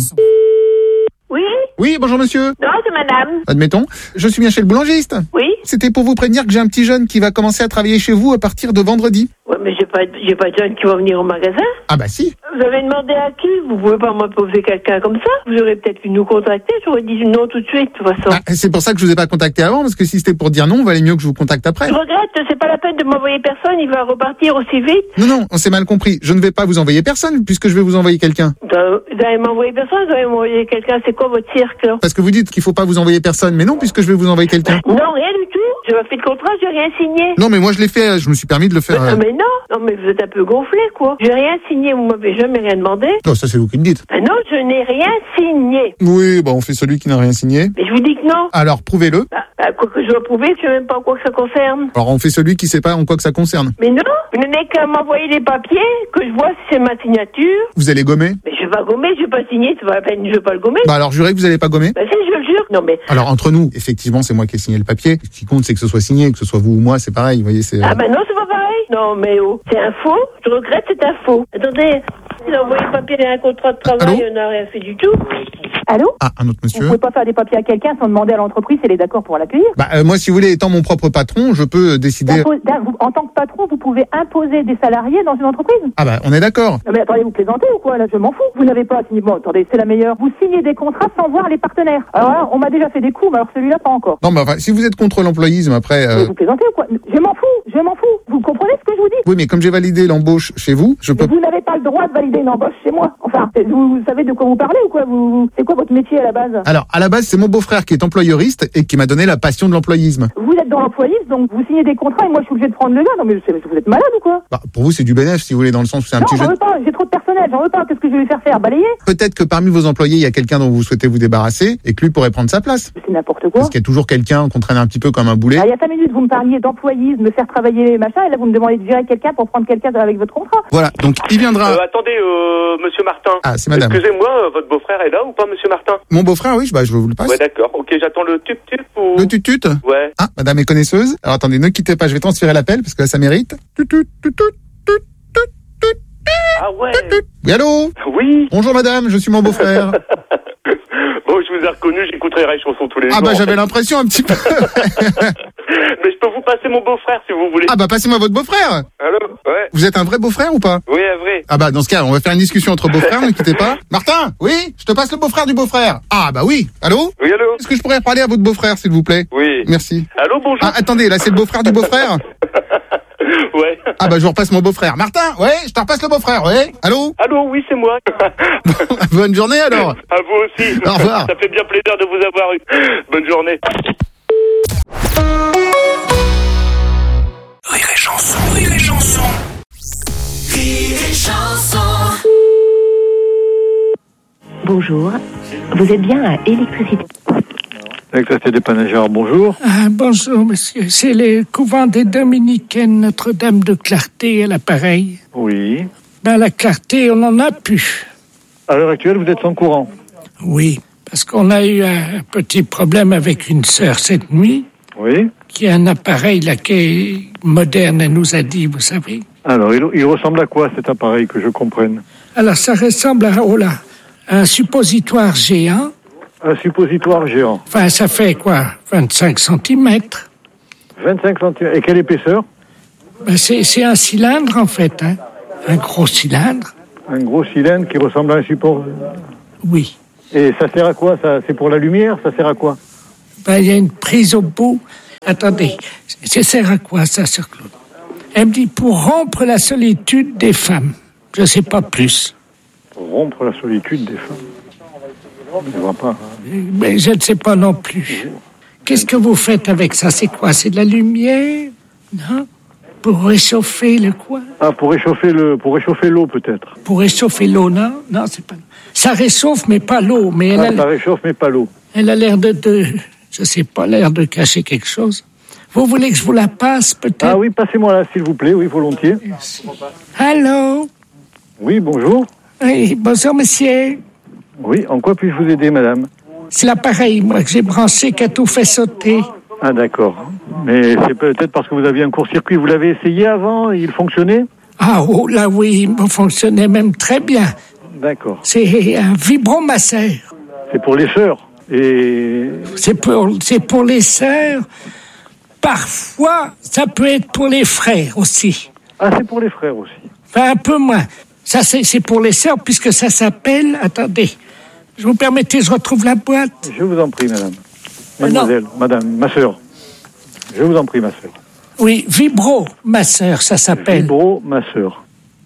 Oui? Oui, bonjour monsieur. Non, c'est madame. Admettons. Je suis bien chez le boulangiste. Oui? C'était pour vous prévenir que j'ai un petit jeune qui va commencer à travailler chez vous à partir de vendredi. Ouais, mais j'ai pas, j'ai pas de jeune qui va venir au magasin. Ah bah si. Vous avez demandé à qui? Vous pouvez pas m'imposer quelqu'un comme ça? Vous aurez peut-être pu nous contacter, j'aurais dit non tout de suite, de toute façon. Ah, c'est pour ça que je vous ai pas contacté avant, parce que si c'était pour dire non, il valait mieux que je vous contacte après. Je regrette, c'est pas la peine de m'envoyer personne, il va repartir aussi vite. Non, non, on s'est mal compris. Je ne vais pas vous envoyer personne, puisque je vais vous envoyer quelqu'un. Vous allez m'envoyer personne, vous allez m'envoyer quelqu'un, c'est quoi votre cirque, là? Parce que vous dites qu'il faut pas vous envoyer personne, mais non, puisque je vais vous envoyer quelqu'un. Non, rien du tout. J'ai pas fait de contrat, j'ai rien signé. Non, mais moi je l'ai fait, je me suis permis de le faire. Mais, euh... mais non, non, mais vous êtes un peu gonflé, quoi. J'ai rien signé, vous m'avez jamais rien demandé. Non, ça c'est vous qui me dites. Ah non, je n'ai rien signé. Oui, bah on fait celui qui n'a rien signé. Mais je vous dis que non. Alors, prouvez-le. Bah, bah, quoi que je dois prouver, je sais même pas en quoi que ça concerne. Alors on fait celui qui sait pas en quoi que ça concerne. Mais non, vous n'avez qu'à m'envoyer les papiers, que je vois si c'est ma signature. Vous allez gommer? Mais je vais pas gommer, je vais pas signer, c'est pas la peine, je vais pas le gommer. Bah alors jurez que vous allez pas gommer? Bah si, je le jure. Non mais... Alors entre nous, effectivement, c'est moi qui ai signé le papier. Ce qui compte, c'est que ce soit signé, que ce soit vous ou moi, c'est pareil, vous voyez, c'est... Ah bah non, c'est pas pareil. Non mais oh, c'est un faux, je regrette, c'est un faux. Attendez, il a envoyé le papier et un contrat de travail, on n'a rien fait du tout. Allô? Ah, un autre monsieur. Vous pouvez pas faire des papiers à quelqu'un sans demander à l'entreprise si elle est d'accord pour l'accueillir? Bah euh, moi, si vous voulez, étant mon propre patron, je peux décider... Vous, en tant que patron, vous pouvez imposer des salariés dans une entreprise? Ah bah, on est d'accord. Non mais attendez, vous plaisantez ou quoi? Là, je m'en fous. Vous n'avez pas signé... Bon, attendez, c'est la meilleure. Vous signez des contrats sans voir les partenaires. Alors là, on m'a déjà fait des coups, mais alors celui-là, pas encore. Non, mais enfin, si vous êtes contre l'employisme, après... Euh... Mais vous plaisantez ou quoi? Je m'en fous, je m'en fous. Vous comprenez ce que je vous dis? Oui, mais comme j'ai validé l'embauche chez vous, je peux... Mais vous n'avez pas le droit de valider une embauche chez moi. Enfin, vous, vous savez de quoi vous parlez ou quoi? Vous... C'est quoi votre métier à la base? Alors, à la base, c'est mon beau-frère qui est employeuriste et qui m'a donné la passion de l'employisme. Vous êtes dans l'employisme, donc vous signez des contrats et moi je suis obligé de prendre le gars. Non mais vous êtes malade ou quoi? Bah, pour vous, c'est du bénéfice, si vous voulez, dans le sens où c'est un non, petit j'en jeu. veux pas, j'ai trop de personnel, j'en veux pas. Qu'est-ce que je vais lui faire faire? Balayer? Peut-être que parmi vos employés, il y a quelqu'un dont vous souhaitez vous débarrasser et que lui pourrait prendre sa place. C'est n'importe quoi. Parce qu'il y a toujours quelqu'un qu'on traîne un petit peu comme un boulet. Ah, il y a cinq minutes, vous me parliez d'employisme, de faire travailler machin, et là vous me demandez de gérer quelqu'un pour prendre quelqu'un avec votre contrat. Voilà, donc il viendra... Euh, attendez, euh, monsieur Martin. Ah, c'est madame. Excusez-moi, euh, votre beau-frère est là ou pas, monsieur Martin? Mon beau-frère, oui, bah, je vous le passe. Ouais, d'accord. Ok, j'attends le tut-tut ou... Le tut-tut? Ouais. Ah, madame est connaisseuse. Alors attendez, ne quittez pas, je vais transférer l'appel parce que là, ça mérite. Tut-tut, tut-tut, tut-tut, tut-tut. Ah ouais. Oui, allô? Oui. Bonjour madame, je suis mon beau-frère. Bon, je vous ai reconnu, j'écouterai les chansons tous les ah jours. Ah bah j'avais l'impression un petit peu. Mais je peux vous passer mon beau-frère si vous voulez. Ah bah passez-moi votre beau-frère. Allô? Ouais. Vous êtes un vrai beau-frère ou pas? Oui, un vrai. Ah bah dans ce cas, on va faire une discussion entre beaux-frères, ne quittez pas. Martin? Oui? Je te passe le beau-frère du beau-frère. Ah bah oui. Allô? Oui, allô? Est-ce que je pourrais parler à votre beau-frère s'il vous plaît? Oui. Merci. Allô, bonjour. Ah attendez, là c'est le beau-frère du beau-frère? Ouais. Ah bah je vous repasse mon beau-frère. Martin? Ouais? Je te repasse le beau-frère, ouais? Allô? Allô, oui, c'est moi. Bonne journée alors. À vous aussi. Au revoir. Ça fait bien plaisir de vous avoir eu. Bonne journée. Rire et chanson, rire et chanson. Rire et chanson. Bonjour, vous êtes bien à Électricité. Électricité des Panagères, bonjour. Ah, bonjour, monsieur. C'est le couvent des Dominicaines Notre-Dame de Clarté à l'appareil. Oui. Ben, la Clarté, on en a plus. À l'heure actuelle, vous êtes sans courant? Oui, parce qu'on a eu un petit problème avec une sœur cette nuit. Oui. Qui a un appareil là qui est moderne, elle nous a dit, vous savez. Alors, il, il ressemble à quoi cet appareil, que je comprenne? Alors, ça ressemble à, oh là, un suppositoire géant. Un suppositoire géant. Enfin, ça fait quoi? vingt-cinq centimètres. vingt-cinq centimètres. Et quelle épaisseur? Ben, c'est, c'est un cylindre, en fait, hein. Un gros cylindre. Un gros cylindre qui ressemble à un support? Oui. Et ça sert à quoi, ça? C'est pour la lumière? Ça sert à quoi? Ben, il y a une prise au bout. Attendez, ça sert à quoi, ça, Sir Claude? Elle me dit, pour rompre la solitude des femmes. Je sais pas plus. Pour rompre la solitude des femmes? Je ne vois pas. Hein. Mais je ne sais pas non plus. Qu'est-ce que vous faites avec ça? C'est quoi? C'est de la lumière? Non? Pour réchauffer le quoi? Ah, pour réchauffer le, pour réchauffer l'eau, peut-être. Pour réchauffer l'eau, non? Non, c'est pas... Ça réchauffe, mais pas l'eau. Mais elle ah, a... ça réchauffe, mais pas l'eau. Elle a l'air de, de... Je sais pas, l'air de cacher quelque chose. Vous voulez que je vous la passe, peut-être? Ah oui, passez-moi là, s'il vous plaît. Oui, volontiers. Merci. Allô? Oui, bonjour. Oui, bonjour, monsieur. Oui, en quoi puis-je vous aider, madame? C'est l'appareil, moi, que j'ai branché, qui a tout fait sauter. Ah, d'accord. Mais c'est peut-être parce que vous aviez un court-circuit. Vous l'avez essayé avant et il fonctionnait? Ah, oh, là, oui, il fonctionnait même très bien. D'accord. C'est un vibromasseur. C'est pour les sœurs. Et... C'est pour, c'est pour les sœurs. Parfois, ça peut être pour les frères aussi. Ah, c'est pour les frères aussi. Enfin, un peu moins. Ça, c'est, c'est pour les sœurs, puisque ça s'appelle... Attendez, je vous permettez, je retrouve la boîte. Je vous en prie, madame. Mademoiselle, madame, ma sœur. Je vous en prie, ma sœur. Oui, vibromasseur, ça s'appelle. Vibromasseur.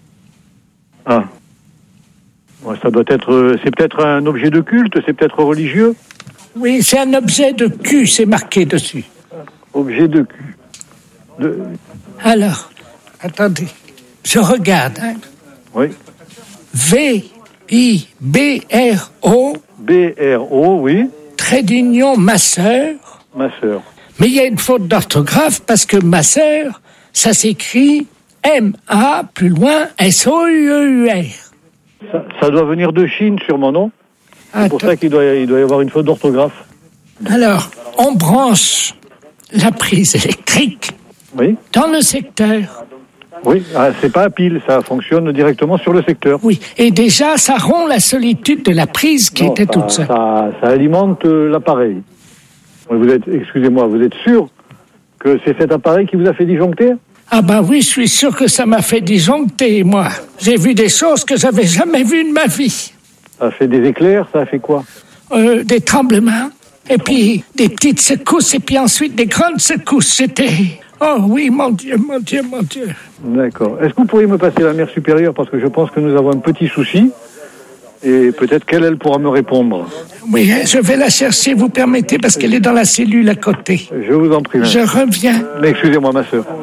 Ah. Ouais, ça doit être... C'est peut-être un objet de culte, c'est peut-être religieux? Oui, c'est un objet de cul, c'est marqué dessus. Objet de cul. De... Alors, attendez, je regarde. Hein. Oui. V I B R O. B R O, oui. Trait d'union masseur. Masseur. Mais il y a une faute d'orthographe parce que masseur, ça s'écrit M A, plus loin, S O U E U R. Ça, ça doit venir de Chine, sûrement, non? C'est Attends. Pour ça qu'il doit, il doit y avoir une faute d'orthographe. Alors, on branche la prise électrique oui. dans le secteur. Oui, ah, c'est pas à pile, ça fonctionne directement sur le secteur. Oui, et déjà, ça rompt la solitude de la prise qui non, était ça, toute seule. Ça, ça alimente euh, l'appareil. Vous êtes, excusez-moi, vous êtes sûr que c'est cet appareil qui vous a fait disjoncter? Ah ben oui, je suis sûr que ça m'a fait disjoncter, moi. J'ai vu des choses que j'avais jamais vues de ma vie. Ça a fait des éclairs, ça a fait quoi? euh, Des tremblements, et puis des petites secousses, et puis ensuite des grandes secousses. C'était... Oh oui, mon Dieu, mon Dieu, mon Dieu. D'accord. Est-ce que vous pourriez me passer la mère supérieure, parce que je pense que nous avons un petit souci, et peut-être qu'elle, elle pourra me répondre. Oui, je vais la chercher, vous permettez, parce qu'elle est dans la cellule à côté. Je vous en prie, madame. Je reviens. Mais excusez-moi, ma sœur.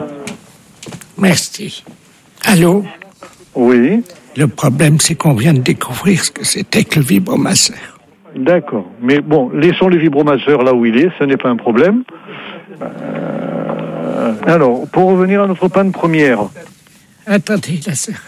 Merci. Allô? Oui. Le problème, c'est qu'on vient de découvrir ce que c'était que le vibromasseur. D'accord. Mais bon, laissons le vibromasseur là où il est, ce n'est pas un problème. Euh... Alors, pour revenir à notre panne première. Attendez, la sœur.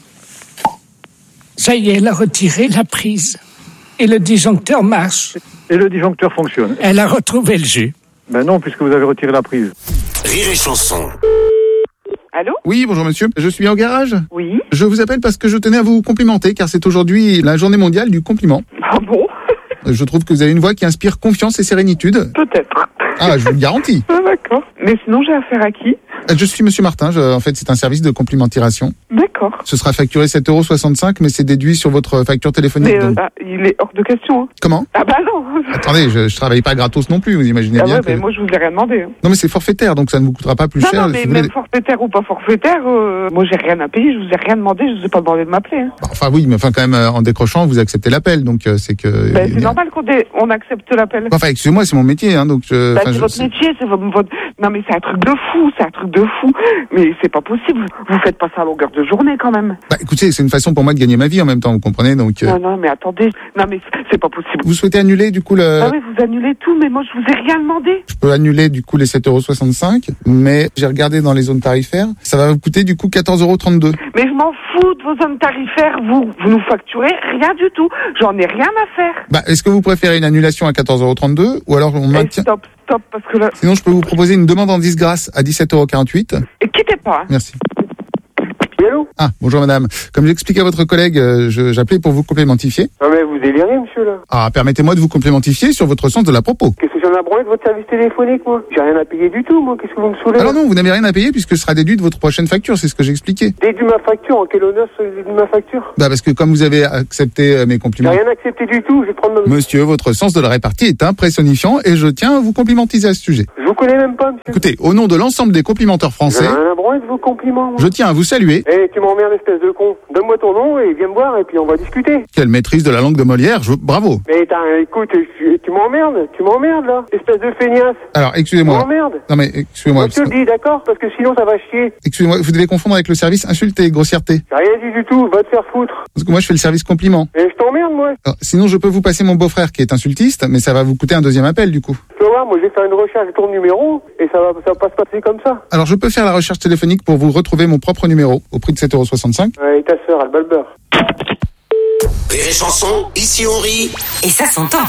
Ça y est, elle a retiré la prise. Et le disjoncteur marche. Et le disjoncteur fonctionne. Elle a retrouvé le jus. Ben non, puisque vous avez retiré la prise. Rire et chanson. Allô? Oui, bonjour monsieur. Je suis au garage. Oui. Je vous appelle parce que je tenais à vous complimenter, car c'est aujourd'hui la journée mondiale du compliment. Ah bon? Je trouve que vous avez une voix qui inspire confiance et sérénitude. Peut-être. Ah, je vous le garantis. Ah, d'accord. Mais sinon, j'ai affaire à qui? Je suis monsieur Martin. Je, en fait, c'est un service de complimentation. D'accord. Ce sera facturé sept euros soixante-cinq, mais c'est déduit sur votre facture téléphonique. Mais euh, donc... bah, il est hors de question. Hein. Comment? Ah bah non. Attendez, je, je travaille pas gratos non plus, vous imaginez ah bien. Ouais, que... mais moi, je vous ai rien demandé. Hein. Non, mais c'est forfaitaire, donc ça ne vous coûtera pas plus non, cher. Non, mais si même voulez... forfaitaire ou pas forfaitaire, euh, moi, j'ai rien à payer. Je vous ai rien demandé. Je vous ai pas demandé de m'appeler. Hein. Enfin oui, mais enfin quand même, en décrochant, vous acceptez l'appel, donc euh, c'est que... Ben, c'est normal qu'on dé... on accepte l'appel. Enfin, excusez-moi, c'est mon métier, hein, donc... Je... Bah, enfin, c'est je... votre métier, c'est votre, votre... Non, mais c'est un truc de fou, c'est un truc de fou. Mais c'est pas possible. Vous faites pas ça à longueur de journée, quand même. Bah, écoutez, c'est une façon pour moi de gagner ma vie en même temps, vous comprenez, donc... Euh... Non, non, mais attendez. Non, mais c'est pas possible. Vous souhaitez annuler, du coup, le... Ah oui, vous annulez tout, mais moi, je vous ai rien demandé. Je peux annuler, du coup, les sept euros soixante-cinq, mais j'ai regardé dans les zones tarifaires, ça va vous coûter, du coup, quatorze euros trente-deux. Mais je m'en fous de vos zones tarifaires, vous. Vous nous facturez rien du tout. J'en ai rien à faire. Bah, est-ce que vous préférez une annulation à quatorze euros trente-deux, ou alors on maintient... Et stop, stop, parce que là... Sinon, je peux vous proposer une demande en disgrâce à dix-sept euros quarante-huit. Et quittez pas. Hein. Merci. allô? Ah, bonjour madame. Comme j'expliquais à votre collègue, euh, je- j'appelais pour vous complémentifier. Non mais vous délirez, monsieur, là. Ah, permettez-moi de vous complémentifier sur votre sens de la propos. Qu'est-ce que j'en ai à branler de votre service téléphonique, moi? J'ai rien à payer du tout, moi. Qu'est-ce que vous me saoulez? Alors non, vous n'avez rien à payer puisque ce sera déduit de votre prochaine facture, c'est ce que j'ai expliqué. Déduit ma facture, en quel honneur c'est déduit ma facture? Bah parce que comme vous avez accepté euh, mes J'ai compliments... rien accepté du tout, je vais prendre ma... Monsieur, votre sens de la répartie est impressionnifiant et je tiens à vous complimentiser à ce sujet. Je vous connais même pas, monsieur. Écoutez, au nom de l'ensemble des complimenteurs français, J'en ai rien à branler de vos compliments, moi. je tiens à vous saluer. Eh, tu m'emmerdes, espèce de con. Donne-moi ton nom et viens me voir et puis on va discuter. Quelle maîtrise de la langue de Molière, je... bravo. Mais t'as, écoute, tu, tu m'emmerdes, tu m'emmerdes, là. Espèce de feignasse. Alors, Tu excusez-moi. m'emmerdes. Non mais, excusez-moi. Moi, je te le dis, d'accord? Parce que sinon, ça va chier. Excusez-moi, vous devez confondre avec le service insulte et grossièreté. J'ai rien dit du tout, va te faire foutre. Parce que moi, je fais le service compliment. Et je t'emmerde, moi. Alors, sinon, je peux vous passer mon beau-frère qui est insultiste, mais ça va vous coûter un deuxième appel, du coup. Tu vas voir, moi, je vais faire une recherche de ton numéro et ça va, ça va pas se passer comme ça. Alors, je peux faire la recherche téléphonique pour vous retrouver mon propre numéro, au prix de sept euros soixante-cinq. Ouais, et ta sœur, elle bat le beurre. Rire et chanson, ici on rit. Et ça s'entend.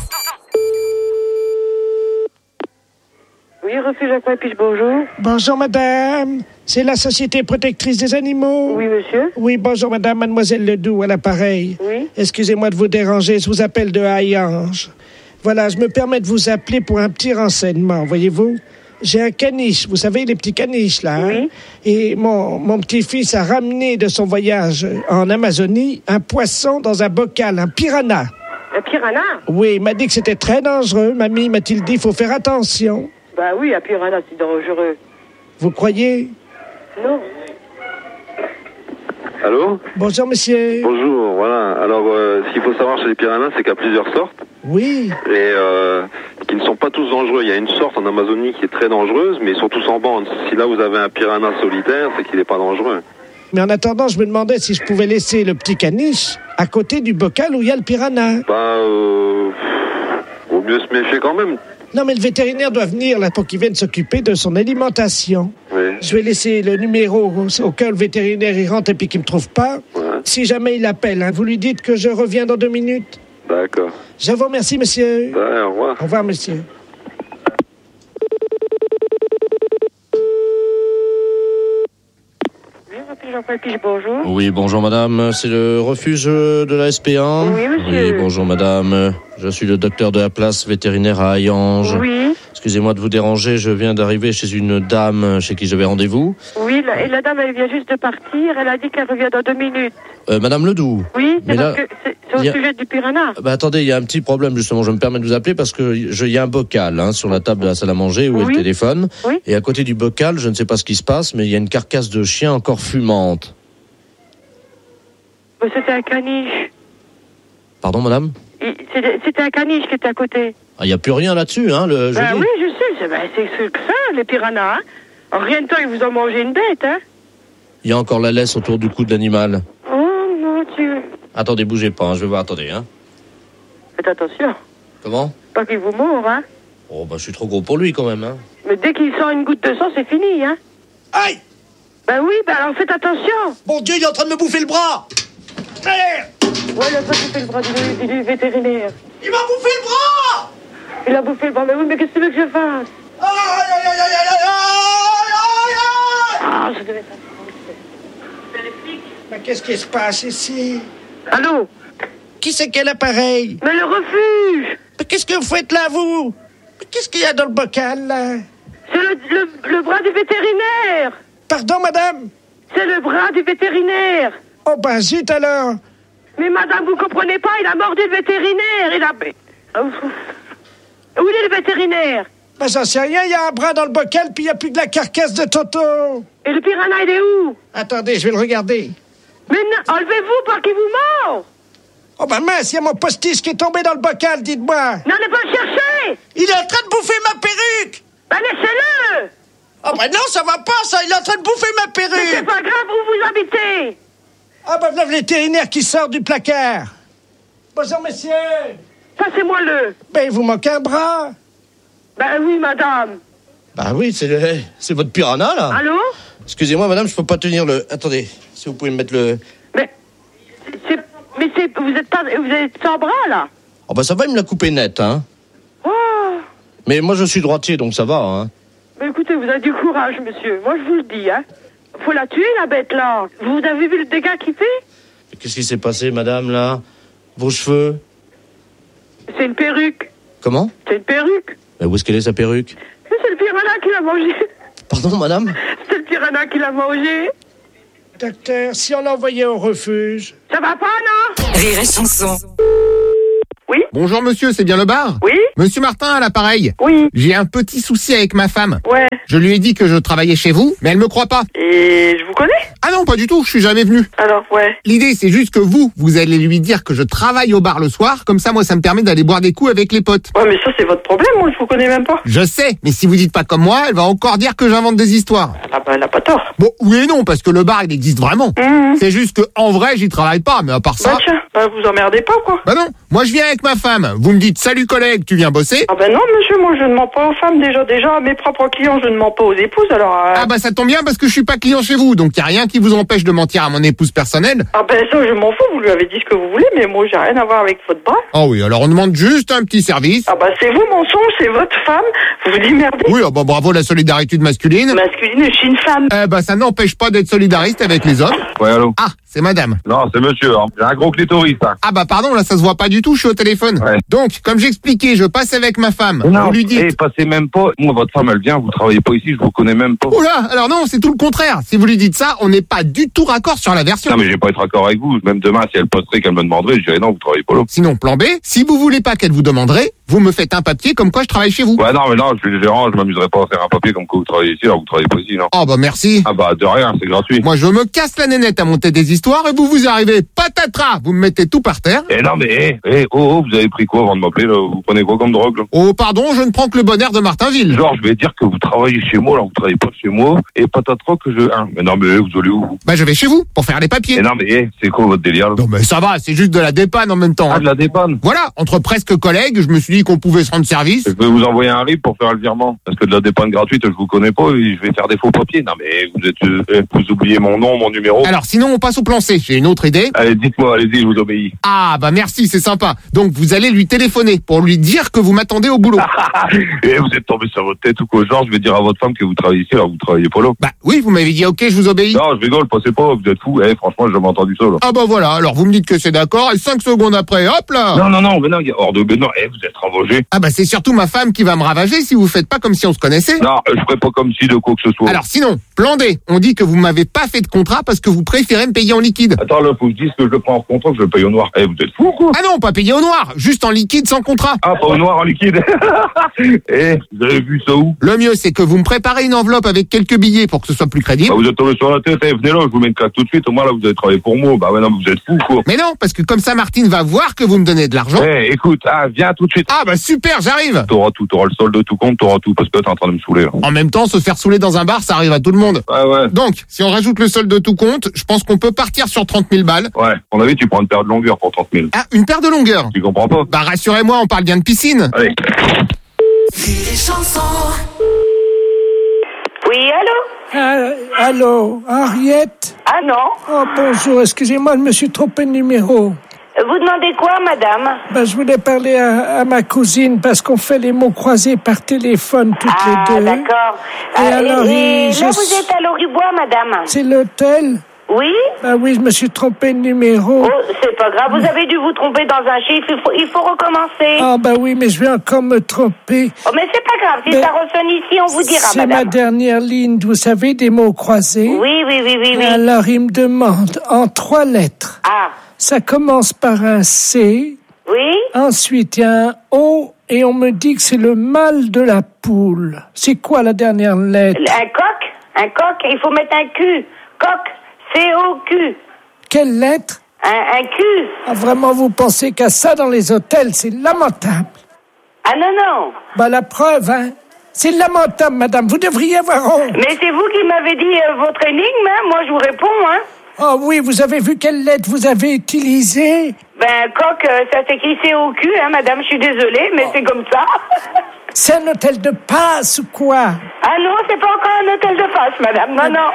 Oui, refuge Aquapiche, bonjour. Bonjour madame, c'est la Société protectrice des animaux. Oui, monsieur. Oui, bonjour madame, mademoiselle Ledoux à l'appareil. Oui. Excusez-moi de vous déranger, je vous appelle de Hayange. Voilà, je me permets de vous appeler pour un petit renseignement, voyez-vous. J'ai un caniche, vous savez, les petits caniches là. Hein? Oui. Et mon, mon petit-fils a ramené de son voyage en Amazonie un poisson dans un bocal, un piranha. Un piranha? Oui, il m'a dit que c'était très dangereux. Mamie m'a-t-il dit, il faut faire attention. Bah oui, un piranha, c'est dangereux. Vous croyez? Non. Allô? Bonjour monsieur. Bonjour, voilà. Alors, euh, ce qu'il faut savoir chez les piranhas, c'est qu'il y a plusieurs sortes. Oui. Et euh, qui ne sont pas tous dangereux. Il y a une sorte en Amazonie qui est très dangereuse, mais ils sont tous en bande. Si là vous avez un piranha solitaire, c'est qu'il n'est pas dangereux. Mais en attendant, je me demandais si je pouvais laisser le petit caniche à côté du bocal où il y a le piranha. Bah, euh, vaut mieux se méfier quand même. Non, mais le vétérinaire doit venir là pour qu'il vienne s'occuper de son alimentation. Oui. Je vais laisser le numéro au, au cas où le vétérinaire y rentre et puis qu'il me trouve pas. Ouais. Si jamais il appelle, hein, vous lui dites que je reviens dans deux minutes. D'accord. Je vous remercie, monsieur. Ouais, au revoir. Au revoir, monsieur. Oui, refuge Aquapiche, bonjour. Oui, bonjour madame, c'est le refuge de la S P un. Oui, monsieur. Oui, bonjour madame, je suis le docteur de la place vétérinaire à Hayange. Oui. Excusez-moi de vous déranger, je viens d'arriver chez une dame chez qui j'avais rendez-vous. Oui, la, et la dame, elle vient juste de partir. Elle a dit qu'elle revient dans deux minutes. Euh, madame Ledoux. Oui, c'est Mais parce là, que c'est, c'est au il y a- sujet du piranha. Bah attendez, il y a un petit problème justement, je me permets de vous appeler parce que je- il y a un bocal hein, sur la table de la salle à manger où est Oui. le téléphone. Oui. Et à côté du bocal, je ne sais pas ce qui se passe, mais il y a une carcasse de chien encore fumante. Mais c'était un caniche. Pardon madame? Il- C'était, c'était un caniche qui était à côté. Ah, il n'y a plus rien là-dessus, hein, le Ben jeudi. oui, je sais. C'est, ben, c'est ce que ça, les piranhas. Hein. En rien de temps, ils vous ont mangé une bête, hein. Il y a encore la laisse autour du cou de l'animal. Oh, mon Dieu. Attendez, bougez pas, hein, je vais voir, attendez. Hein. Faites attention. Comment? Pas qu'il vous mord, hein. Oh, bah je suis trop gros pour lui quand même. Hein. Mais dès qu'il sent une goutte de sang, c'est fini, hein. Aïe! Ben oui, ben alors faites attention. Mon Dieu, il est en train de me bouffer le bras! Ouais, il a pas bouffé le bras du, du- du vétérinaire. Il m'a bouffé le bras! Il a bouffé le bras. Mais oui, mais qu'est-ce que tu veux que je fasse? Aïe, aïe, aïe, aïe, aïe, aïe, aïe, Ah, je devais pas. Mais qu'est-ce qui se passe ici? Allô? Qui c'est quel appareil? Mais le refuge! Mais qu'est-ce que vous faites là, vous? Mais qu'est-ce qu'il y a dans le bocal, là? C'est le, le, le bras du vétérinaire! Pardon, madame? C'est le bras du vétérinaire! Oh, ben zut alors! Mais madame, vous comprenez pas, il a mordu le vétérinaire! Il a... Où est le vétérinaire? Ben j'en sais rien, il y a un bras dans le bocal, puis il n'y a plus que la carcasse de Toto! Et le piranha, il est où? Attendez, je vais le regarder. Mais non, enlevez-vous par qu'il vous mord! Oh, ben mince, il y a mon postiche qui est tombé dans le bocal, dites-moi! N'allez pas le chercher! Il est en train de bouffer ma perruque! Ben laissez-le! Oh, ben non, ça va pas, ça! Il est en train de bouffer ma Mais perruque! c'est pas grave, où vous habitez? Ah, ben voilà le vétérinaire qui sort du placard! Bonjour, messieurs! Passez-moi-le! Ben, il vous manque un bras! Ben oui, madame! Bah oui, c'est le... c'est votre piranha là. Allô? Excusez-moi madame, je peux pas tenir le... Attendez, si vous pouvez me mettre le... Mais... C'est... Mais c'est... Vous êtes pas... Vous êtes sans bras, là? Oh bah ça va, il me l'a coupé net, hein. Oh! Mais moi je suis droitier, donc ça va, hein. Mais écoutez, vous avez du courage, monsieur. Moi, je vous le dis, hein. Faut la tuer, la bête, là. Vous avez vu le dégât qu'il fait? Qu'est-ce qui s'est passé, madame, là? Vos cheveux? C'est une perruque. Comment? C'est une perruque. Mais où est-ce qu'elle est, sa perruque? C'est le piranha qui l'a mangé. Pardon, madame? C'est le piranha qui l'a mangé. Docteur, si on l'envoyait au refuge. Ça va pas, non? Rire et chanson. Oui. Bonjour monsieur, c'est bien le bar? Oui. Monsieur Martin à l'appareil. Oui. J'ai un petit souci avec ma femme. Ouais. Je lui ai dit que je travaillais chez vous, mais elle me croit pas. Et je vous connais? Ah non, pas du tout, je suis jamais venu. Alors, ouais. L'idée, c'est juste que vous, vous allez lui dire que je travaille au bar le soir, comme ça, moi, ça me permet d'aller boire des coups avec les potes. Ouais, mais ça, c'est votre problème, moi, je vous connais même pas. Je sais, mais si vous dites pas comme moi, elle va encore dire que j'invente des histoires. Ah bah, elle a pas tort. Bon, oui et non, parce que le bar, il existe vraiment. Mmh. C'est juste que, en vrai, j'y travaille pas, mais à part ça... Bah tiens, bah vous emmerdez pas, quoi. Bah non, moi, je viens avec ma femme. Vous me dites, salut collègue, tu viens bosser? Ah bah non, monsieur, moi, je ne mens pas aux femmes, déjà, déjà, à mes propres clients, je ne mens pas aux épouses, alors... Euh... Ah bah ça tombe bien, parce que je suis pas client chez vous, donc y a rien qui vous empêche de mentir à mon épouse personnelle. Ah ben ça, je m'en fous, vous lui avez dit ce que vous voulez, mais moi, j'ai rien à voir avec votre bras. Ah oui, alors on demande juste un petit service. Ah bah c'est vous, mensonge, c'est votre femme, vous vous démerdez. Oui, ah bah bravo la solidarité masculine. Masculine, je suis une femme. Eh bah ça n'empêche pas d'être solidariste avec les hommes. Ouais, allô? Ah, c'est madame. Non, c'est monsieur, hein. J'ai un gros clitoris, hein. Ah bah pardon, là ça se voit pas du tout, je suis au téléphone. Ouais. Donc, comme j'expliquais, je passe avec ma femme. Non, vous lui dites... eh, passez même pas. Moi, votre femme, elle vient, vous travaillez pas ici, je vous connais même pas. Oula, alors non, c'est tout le contraire. Si vous lui dites ça, on n'est pas du tout raccord sur la version. Non, mais je vais pas être d'accord avec vous. Même demain, si elle posterait, qu'elle me demanderait, je dirais non, vous travaillez pas là. Sinon, plan B, si vous voulez pas qu'elle vous demanderait, vous me faites un papier comme quoi je travaille chez vous. Ouais, non, mais non, je suis le gérant, je m'amuserais pas à faire un papier comme quoi vous travaillez ici, alors vous travaillez pas ici, non. Oh bah merci. Ah bah, de rien, c'est gratuit. Moi, je me casse la nénette à monter des histoires et vous vous arrivez, patatras, vous me mettez tout par terre. Eh non, mais, eh, eh, oh, oh, vous avez pris quoi avant de m'appeler, là? Vous prenez quoi comme drogue, là? Oh pardon, je ne prends que le bon air de Martinville. Genre, je vais dire que vous travaillez chez moi, alors vous travaillez pas chez moi, et patatras que je... Hein. Mais non, mais vous allez où, vous? Bah je vais chez vous, pour faire les papiers. Eh non, mais, eh, c'est quoi votre délire, là? Non mais ça va, c'est juste de la dépanne en même temps. Ah, de la dépanne? Voilà, entre presque collègues, je me suis dit qu'on pouvait se rendre service. Je vais vous envoyer un R I B pour faire le virement. Parce que de la dépanne gratuite, je vous connais pas et je vais faire des faux papiers. Non mais vous êtes, euh, vous oubliez mon nom, mon numéro. Alors sinon on passe au plan C, j'ai une autre idée. Allez, dites-moi, allez-y, je vous obéis. Ah bah merci, c'est sympa. Donc vous allez lui téléphoner pour lui dire que vous m'attendez au boulot. Et vous êtes tombé sur votre tête ou quoi? Genre, je vais dire à votre femme que vous travaillez ici, alors vous travaillez pas là. Bah oui, vous m'avez dit ok, je vous obéis. Non, je rigole, passez pas, vous êtes fous. Eh, franchement, j'ai jamais entendu ça, là. Ah bah voilà, alors vous me dites que c'est d'accord et cinq secondes après, hop là. Non, non, non, mais non, hors de... Non, eh, vous êtes ravagé. Ah bah c'est surtout ma femme qui va me ravager si vous faites pas comme si on se connaissait. Non, je ferai pas comme si de quoi que ce soit. Alors sinon, plan D, on dit que vous m'avez pas fait de contrat parce que vous préférez me payer en liquide. Attends, là, faut que je dise que je le prends en contrat, que je le paye au noir. Eh, vous êtes fous, quoi. Ah non, pas payé au noir, juste en liquide sans contrat. Ah, pas au noir, en liquide. Eh, vous avez vu ça où? Le mieux, c'est que vous me préparez une enveloppe avec quelques billets pour que ce soit plus crédible. Bah, vous êtes tombé sur la tête, eh, venez là, je vous mets une claque tout de suite, au moins là, vous avez travaillé pour moi. Bah ouais, non, vous êtes fous, quoi. Mais non, parce que comme ça, Martine va voir que vous me donnez de l'argent. Eh, écoute, ah, viens tout de suite. Ah bah super, j'arrive. T'auras tout, t'auras le solde de tout compte, t'auras tout, parce que t'es en train de me saouler, là. En même temps, se faire saouler dans un bar, ça arrive à tout le monde. Ouais, ouais. Donc, si on rajoute le solde de tout compte, je pense qu'on peut partir sur trente mille balles. Ouais, à mon avis, tu prends une paire de longueur pour trente mille. Ah, une paire de longueur. Tu comprends pas? Bah rassurez-moi, on parle bien de piscine. Allez. Oui, allô? Ah, allô, Henriette? Ah non. Oh, bonjour, excusez-moi, je me suis trompé de numéro. Vous demandez quoi, madame? Ben, je voulais parler à, à ma cousine parce qu'on fait les mots croisés par téléphone toutes ah, les deux. Ah, d'accord. Et euh, alors, et, et je... là, vous êtes à Loribois, madame? C'est l'hôtel? Oui? Ben oui, je me suis trompé de numéro. Oh, c'est pas grave, vous avez dû vous tromper dans un chiffre, il faut, il faut recommencer. Ah, ben oui, mais je vais encore me tromper. Oh, mais c'est pas grave, si mais ça ressonne ici, on vous dira, c'est madame. C'est ma dernière ligne, vous savez, des mots croisés. Oui, oui, oui, oui, oui. Alors, il me demande, en trois lettres. Ah. Ça commence par un C. Oui. Ensuite, il y a un O, et on me dit que c'est le mâle de la poule. C'est quoi la dernière lettre? Un coq? Un coq, il faut mettre un Q. Coq. C O Q. Quelle lettre? Un, un Q. Ah, vraiment, vous pensez qu'à ça dans les hôtels, c'est lamentable. Ah non, non. Bah, la preuve, hein. C'est lamentable, madame. Vous devriez avoir honte. Mais c'est vous qui m'avez dit euh, votre énigme, hein. Moi, je vous réponds, hein. Oh oui, vous avez vu quelle lettre vous avez utilisée? Ben, coq, euh, ça s'écrit C O Q, hein, madame. Je suis désolée, mais oh. C'est comme ça. C'est un hôtel de passe ou quoi? Ah non, c'est pas encore un hôtel de passe, madame. Non, non.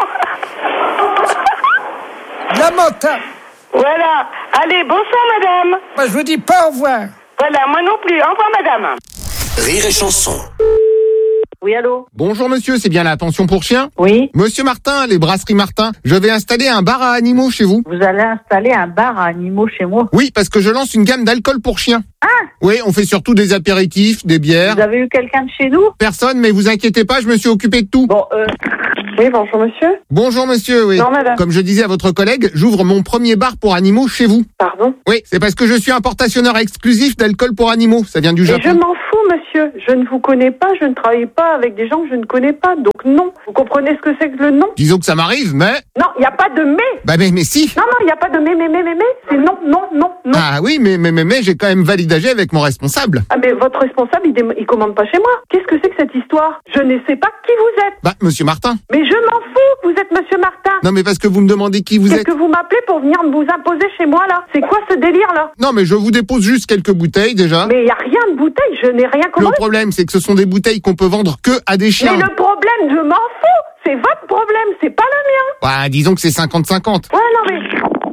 Lamentable. Voilà. Allez, bonsoir, madame. Moi, je vous dis pas au revoir. Voilà, moi non plus. Au revoir, madame. Rire et chanson. Oui, allô? Bonjour monsieur, c'est bien la pension pour chiens? Oui. Monsieur Martin, les brasseries Martin, je vais installer un bar à animaux chez vous. Vous allez installer un bar à animaux chez moi? Oui, parce que je lance une gamme d'alcool pour chiens. Ah! Oui, on fait surtout des apéritifs, des bières. Vous avez eu quelqu'un de chez nous? Personne, mais vous inquiétez pas, je me suis occupé de tout. Bon, euh... Oui, bonjour monsieur. Bonjour monsieur, oui. Non, madame. Comme je disais à votre collègue, j'ouvre mon premier bar pour animaux chez vous. Pardon? Oui, c'est parce que je suis importationneur exclusif d'alcool pour animaux. Ça vient du Mais Japon. je m'en fous, monsieur. Je ne vous connais pas, je ne travaille pas avec des gens que je ne connais pas. Donc non. Vous comprenez ce que c'est que le non? Disons que ça m'arrive, mais... Non, il n'y a pas de mais. Bah mais, mais si. Non, non, il n'y a pas de mais, mais, mais, mais, mais. C'est non, non, non, non. Ah oui, mais, mais, mais, mais j'ai quand même validagé avec mon responsable. Ah mais votre responsable, il, dé- il commande pas chez moi. Qu'est-ce que c'est que cette histoire? Je ne sais pas qui vous êtes. Bah, monsieur Martin. Mais je m'en fous, vous êtes monsieur Martin. Non, mais parce que vous me demandez qui vous Qu'est-ce êtes. que vous m'appelez pour venir vous imposer chez moi, là? C'est quoi ce délire-là? Non, mais je vous dépose juste quelques bouteilles, déjà. Mais il n'y a rien de bouteille, je n'ai rien Le commandé. problème, c'est que ce sont des bouteilles qu'on peut vendre que à des chiens. Mais le problème, je m'en fous. C'est votre problème, c'est pas le mien. Bah, disons que c'est cinquante cinquante. Ouais, non mais...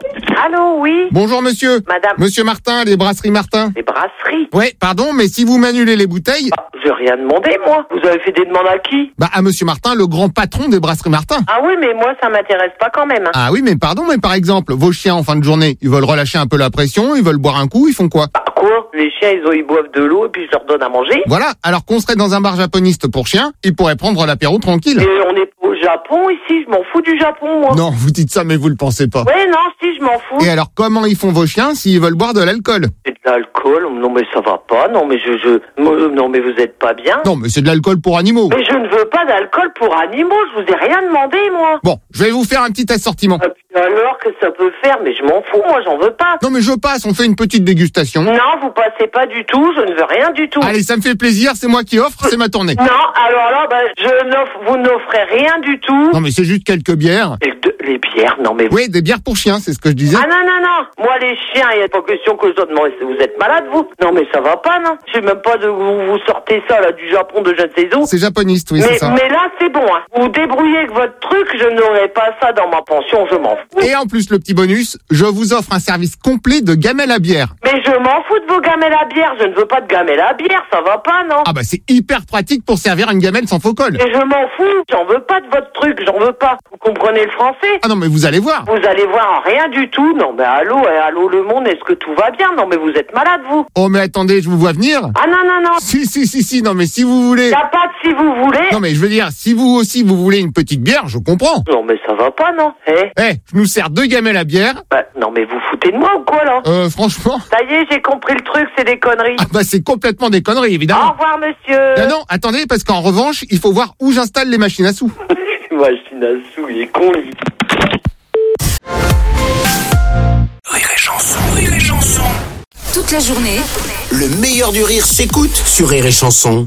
Allô, oui? Bonjour monsieur. Madame. Monsieur Martin, les brasseries Martin. Les brasseries? Ouais, pardon, mais si vous m'annulez les bouteilles... Ah, j'ai rien demandé, moi. Vous avez fait des demandes à qui? Bah, à monsieur Martin, le grand patron des brasseries Martin. Ah oui, mais moi, ça m'intéresse pas quand même. Hein. Ah oui, mais pardon, mais par exemple, vos chiens en fin de journée, ils veulent relâcher un peu la pression, ils veulent boire un coup, ils font quoi? Ah, quoi? Les chiens, ils, ont, ils boivent de l'eau et puis je leur donne à manger? Voilà, alors qu'on serait dans un bar japoniste pour chiens, ils pourraient prendre l'apéro tranquille. Mais on est au Japon ici, je m'en fous du Japon, moi. Non, vous dites ça, mais vous le pensez pas. Ouais, non, si, je m'en fous. Et alors, comment ils font vos chiens s'ils veulent boire de l'alcool? C'est de l'alcool? Non, mais ça va pas. Non, mais je, je, moi, non, mais vous êtes pas bien. Non, mais c'est de l'alcool pour animaux. Mais je ne veux pas d'alcool pour animaux. Je vous ai rien demandé, moi. Bon, je vais vous faire un petit assortiment. Ah, alors que ça peut faire, mais je m'en fous, moi, j'en veux pas. Non, mais je passe, on fait une petite dégustation. Non, vous passez pas du tout, je ne veux rien du tout. Allez, ça me fait plaisir, c'est moi qui offre, c'est ma tournée. Non, alors là, bah, je n'offre, vous n'offrez rien du tout. Non, mais c'est juste quelques bières. Et de- les bières, non mais... Oui, des bières pour chiens, c'est ce que je disais. Ah non, non, non. Moi, les chiens, il n'y a pas question que je donne... Non, vous êtes malade, vous? Non, mais ça va pas, non? Je sais même pas de vous, vous sortez ça, là, du Japon, de je ne sais où. C'est japoniste, oui, mais, c'est ça. mais là, c'est bon, hein. Vous débrouillez avec votre truc, je n'aurai pas ça dans ma pension, je m'en fous. Et en plus, le petit bonus, je vous offre un service complet de gamelle à bière. Mais je m'en fous de vos gamelles à bière, je ne veux pas de gamelles à bière, ça va pas, non? Ah bah c'est hyper pratique pour servir une gamelle sans faux col. Mais je m'en fous, j'en veux pas de votre truc, j'en veux pas. Vous comprenez le français? Ah non, mais vous allez voir. Vous allez voir rien du tout. Non, mais allô, eh, allô le monde, est-ce que tout va bien? Non, mais vous êtes malade, vous. Oh mais attendez, je vous vois venir. Ah non, non, non. Si, si, si, si, non mais si vous voulez... Y a pas de si vous voulez. Non mais je veux dire, si vous aussi vous voulez une petite bière, je comprends. Non, mais ça va pas, non? Eh? Eh, je nous sers deux gamelles à bière. Bah, non, mais vous foutez de moi ou quoi, là? Euh, franchement... Ça y est, j'ai compris le truc, c'est des conneries. Ah bah c'est complètement des conneries, Au évidemment. revoir, monsieur. Ah non, attendez, parce qu'en revanche, il faut voir où j'installe les machines à sous. Machine à sous, il est con, lui. Rire et chanson, rire et chanson. Toute la journée, Le meilleur du rire s'écoute sur Rire et chanson.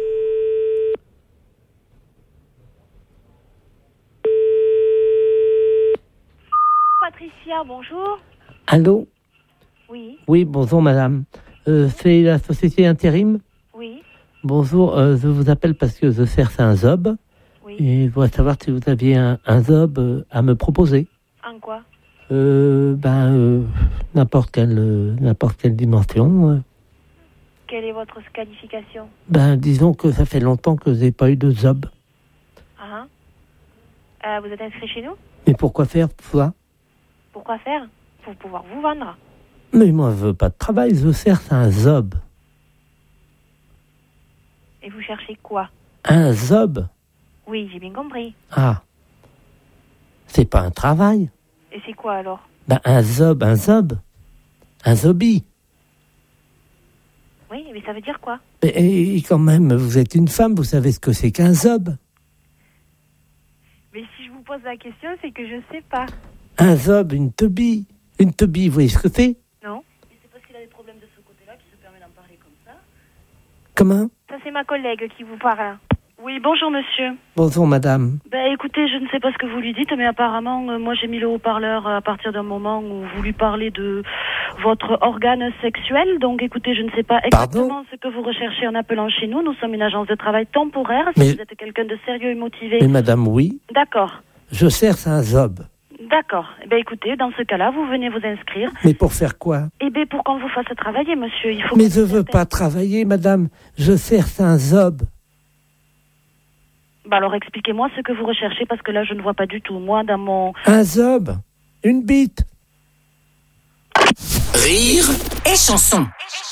Patricia, bonjour. Allô? Oui, Oui, bonjour madame. Euh, c'est la société Intérim? oui. Bonjour, euh, je vous appelle parce que je cherche un job. Oui. Et je voudrais savoir si vous aviez un, un job euh, à me proposer. En quoi? Euh, ben, euh, n'importe quelle, euh, n'importe quelle dimension. euh. Quelle est votre qualification? Ben, disons que ça fait longtemps que je n'ai pas eu de job. Ah, euh, vous êtes inscrit chez nous? Mais pourquoi faire ça? Pourquoi faire? Pour pouvoir vous vendre. Mais moi, je veux pas de travail, je cherche un job. Et vous cherchez quoi? Un job? Oui, j'ai bien compris. Ah. C'est pas un travail. Et c'est quoi alors? Ben, un job, un job. Un zombie. Oui, mais ça veut dire quoi? Mais et quand même, vous êtes une femme, vous savez ce que c'est qu'un zob. Mais si je vous pose la question, c'est que je sais pas. Un zob, une teubie. Une teubie, vous voyez ce que c'est? Non? Comment? Ça, c'est ma collègue qui vous parle. Oui, bonjour monsieur. Bonjour madame. Ben écoutez, je ne sais pas ce que vous lui dites, mais apparemment, euh, moi j'ai mis le haut-parleur à partir d'un moment où vous lui parlez de votre organe sexuel. Donc écoutez, je ne sais pas exactement Pardon ce que vous recherchez en appelant chez nous. Nous sommes une agence de travail temporaire. Si Mais- vous êtes quelqu'un de sérieux et motivé. Mais madame, oui. D'accord, Je cherche un job. d'accord. Eh ben écoutez, dans ce cas-là, vous venez vous inscrire. Mais pour faire quoi? Eh ben pour qu'on vous fasse travailler, monsieur, il faut. Mais je veux pas travailler, madame. Je cherche un job. Bah alors expliquez-moi ce que vous recherchez, parce que là je ne vois pas du tout. Moi, dans mon... Un zob. Une bite. Rire et chanson.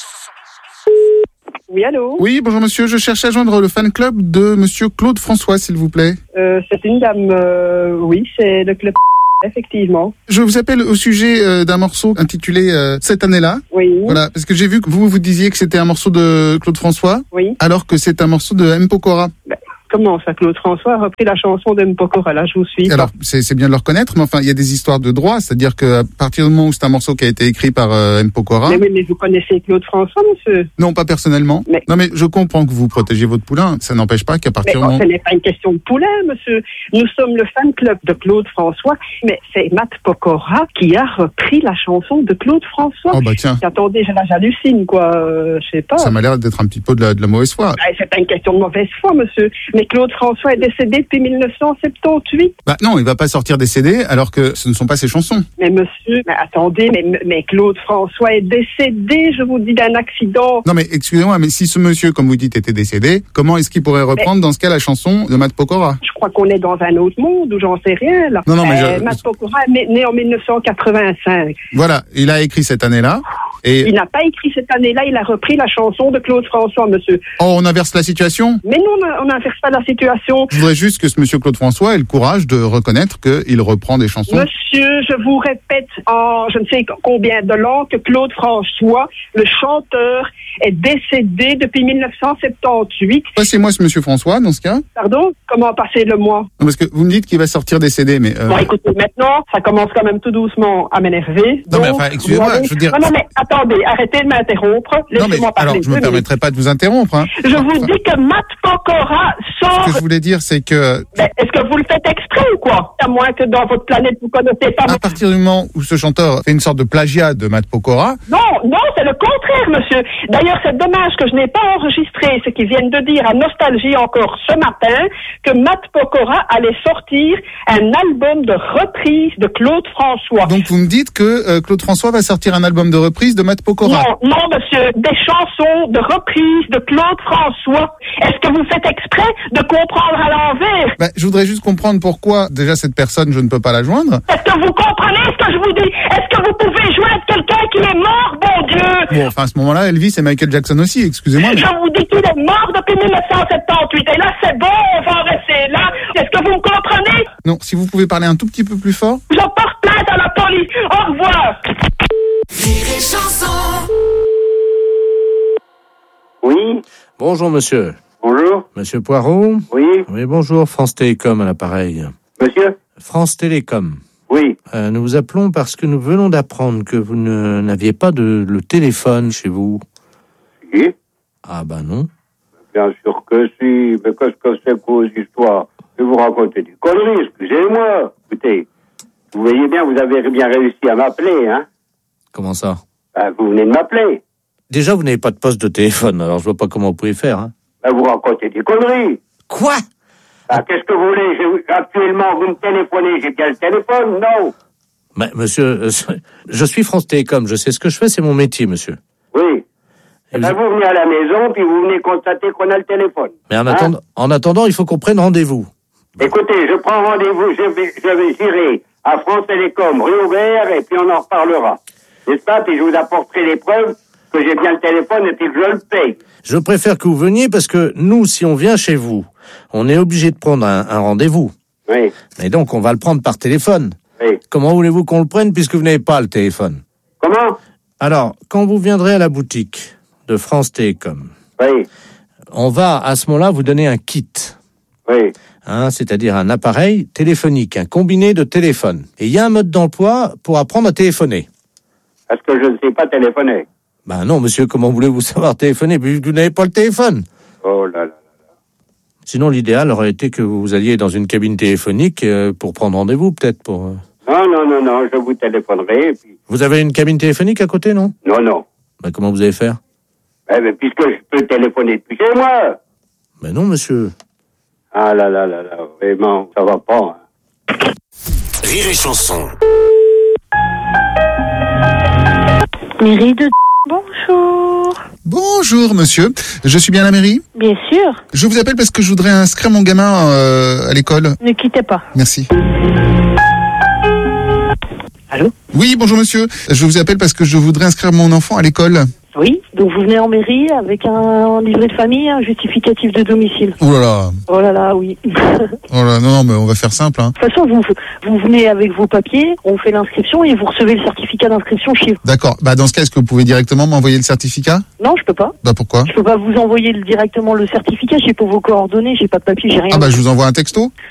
Oui, allô? Oui, bonjour monsieur, je cherche à joindre le fan club de monsieur Claude François, s'il vous plaît. Euh, c'est une dame, euh, oui, c'est le club, effectivement. Je vous appelle au sujet euh, d'un morceau intitulé euh, Cette année-là. Oui. Voilà, parce que j'ai vu que vous, vous disiez que c'était un morceau de Claude François. Oui. Alors que c'est un morceau de M. Pokora. Ben, comment ça, Claude François a repris la chanson de M. Pokora, là, je vous suis. Alors, c'est, c'est bien de le reconnaître, mais enfin, il y a des histoires de droit, c'est-à-dire qu'à partir du moment où c'est un morceau qui a été écrit par euh, M. Pokora... Mais oui, mais vous connaissez Claude François, monsieur? Non, pas personnellement. Mais... Non, mais je comprends que vous protégez votre poulain, ça n'empêche pas qu'à partir mais, du moment... ce n'est pas une question de poulain, monsieur. Nous sommes le fan club de Claude François, mais c'est Matt Pokora qui a repris la chanson de Claude François. Oh bah tiens. Attendez, je- là, j'hallucine, quoi, euh, je sais pas. Ça m'a l'air d'être un petit peu de la, de la mauvaise foi. Ah, c'est pas une question de mauvaise foi, monsieur. Mais Claude François est décédé depuis mille neuf cent soixante-dix-huit. Bah non, il va pas sortir des C D alors que ce ne sont pas ses chansons. Mais monsieur, mais attendez, mais, mais Claude François est décédé, je vous dis, d'un accident. Non mais excusez-moi, mais si ce monsieur, comme vous dites, était décédé, comment est-ce qu'il pourrait reprendre dans ce cas la chanson de Matt Pokora? Je crois qu'on est dans un autre monde où j'en sais rien, là. Non, non, mais Euh, je- Matt Pokora est né- né en mille neuf cent quatre-vingt-cinq. Voilà, il a écrit cette année-là. Et Il n'a pas écrit cette année-là, il a repris la chanson de Claude François, monsieur. oh, on inverse la situation. Mais non, on n'inverse pas la situation. Je voudrais juste que ce monsieur Claude François ait le courage de reconnaître qu'il reprend des chansons. Monsieur, je vous répète en je ne sais combien de langues que Claude François, le chanteur, est décédé depuis mille neuf cent soixante-dix-huit. Passez-moi ce monsieur François dans ce cas. Pardon? Comment passer le mois? Non, parce que vous me dites qu'il va sortir des C D, mais... euh, Bon, écoutez, maintenant, ça commence quand même tout doucement à m'énerver. Non, mais Donc, enfin, excusez-moi, vous allez- je veux dire- Non, non, mais attendez, arrêtez de m'interrompre. non, mais Laissez-moi parler. alors, je deux me permettrai pas de vous interrompre. Hein. minutes. Je vous dis que Matt Pokora sort... Ce que je voulais dire, c'est que... Mais est-ce que vous le faites exprès ou quoi? À moins que dans votre planète, vous connaissez pas... À partir du moment où ce chanteur fait une sorte de plagiat de Matt Pokora, Non, non, c'est le contraire, monsieur. D'ailleurs, c'est dommage que je n'ai pas enregistré ce qu'ils viennent de dire à Nostalgie encore ce matin, que Matt Pokora allait sortir un album de reprise de Claude François. donc vous me dites que euh, Claude François va sortir un album de reprise de Matt Pokora. Non, non, monsieur, des chansons de reprise de Claude François. Est-ce que vous faites exprès de comprendre à l'envers? Bah, je voudrais juste comprendre pourquoi, déjà, cette personne, je ne peux pas la joindre. Est-ce que vous comprenez ce que je vous dis? Est-ce que vous pouvez joindre quelqu'un qui est mort, bon Dieu? Bon, enfin, à ce moment-là, Elvis et Michael Jackson aussi, excusez-moi. Mais... Je vous dis qu'il est mort depuis mille neuf cent soixante-dix-huit. Et là, c'est bon, on va en rester là. Est-ce que vous me comprenez? Non, si vous pouvez parler un tout petit peu plus fort. Je porte plainte à la police. Au revoir. Oui, Bonjour monsieur. bonjour. Monsieur Poirot? Oui, Oui, bonjour, France Télécom à l'appareil. monsieur? France Télécom. Oui. Euh, nous vous appelons parce que nous venons d'apprendre que vous ne, n'aviez pas de le téléphone chez vous. Si, Ah bah non. bien sûr que si. Mais qu'est-ce que c'est que vos histoires? Je vais vous raconter des conneries, excusez-moi. Écoutez, vous voyez bien, vous avez bien réussi à m'appeler, hein? Comment ça? Ben, vous venez de m'appeler. Déjà, vous n'avez pas de poste de téléphone, alors je vois pas comment vous pouvez faire. Hein. Ben, vous racontez des conneries. Quoi? Ben, qu'est-ce que vous voulez? Je- actuellement, vous me téléphonez, j'ai bien le téléphone? Non. Mais monsieur, euh, je suis France Télécom, je sais ce que je fais, c'est mon métier, monsieur. Oui. Eh ben, vous venez à la maison, puis vous venez constater qu'on a le téléphone. Mais en, Hein? attendant, en attendant, il faut qu'on prenne rendez-vous. Écoutez, je prends rendez-vous, je vais, je vais j'irai à France Télécom, rue Aubert, et puis on en reparlera. N'est-ce pas? Puis je vous apporterai les preuves que j'ai bien le téléphone et puis que je le paye. Je préfère que vous veniez parce que nous, si on vient chez vous, on est obligé de prendre un, un rendez-vous. Oui. Et donc, on va le prendre par téléphone. Oui. Comment voulez-vous qu'on le prenne puisque vous n'avez pas le téléphone? Comment? Alors, quand vous viendrez à la boutique de France Télécom, Oui. on va à ce moment-là vous donner un kit. Oui. Hein, c'est-à-dire un appareil téléphonique, un combiné de téléphone. Et il y a un mode d'emploi pour apprendre à téléphoner. Est-ce que je ne sais pas téléphoner? Ben non, monsieur, comment voulez-vous savoir téléphoner puisque vous n'avez pas le téléphone? Oh là là. Sinon, l'idéal aurait été que vous alliez dans une cabine téléphonique euh, pour prendre rendez-vous, peut-être. Pour. euh. Non, non, non, non, je vous téléphonerai, et puis... Vous avez une cabine téléphonique à côté, non? Non, non. Ben, comment vous allez faire? Eh ben, puisque je peux téléphoner depuis chez moi. Ben non, monsieur. Ah là là là là, vraiment, ça va pas. Hein. Rire et chanson. Mairie de Bonjour. Bonjour, monsieur. Je suis bien à la mairie? Bien sûr. Je vous appelle parce que je voudrais inscrire mon gamin euh, à l'école. Ne quittez pas. Merci. Allô? Oui, bonjour, monsieur. Je vous appelle parce que je voudrais inscrire mon enfant à l'école. Oui, donc vous venez en mairie avec un livret de famille, un justificatif de domicile. Oh là là. Oh là là, oui. Oh là, non, non, mais on va faire simple, hein. De toute façon, vous, vous venez avec vos papiers, on fait l'inscription et vous recevez le certificat d'inscription chez vous. D'accord. Bah, dans ce cas, est-ce que vous pouvez directement m'envoyer le certificat? Non, je peux pas. Bah, pourquoi? Je peux pas vous envoyer le- directement le certificat, j'ai pas vos coordonnées, j'ai pas de papier, j'ai rien. Ah bah, je vous envoie un texto?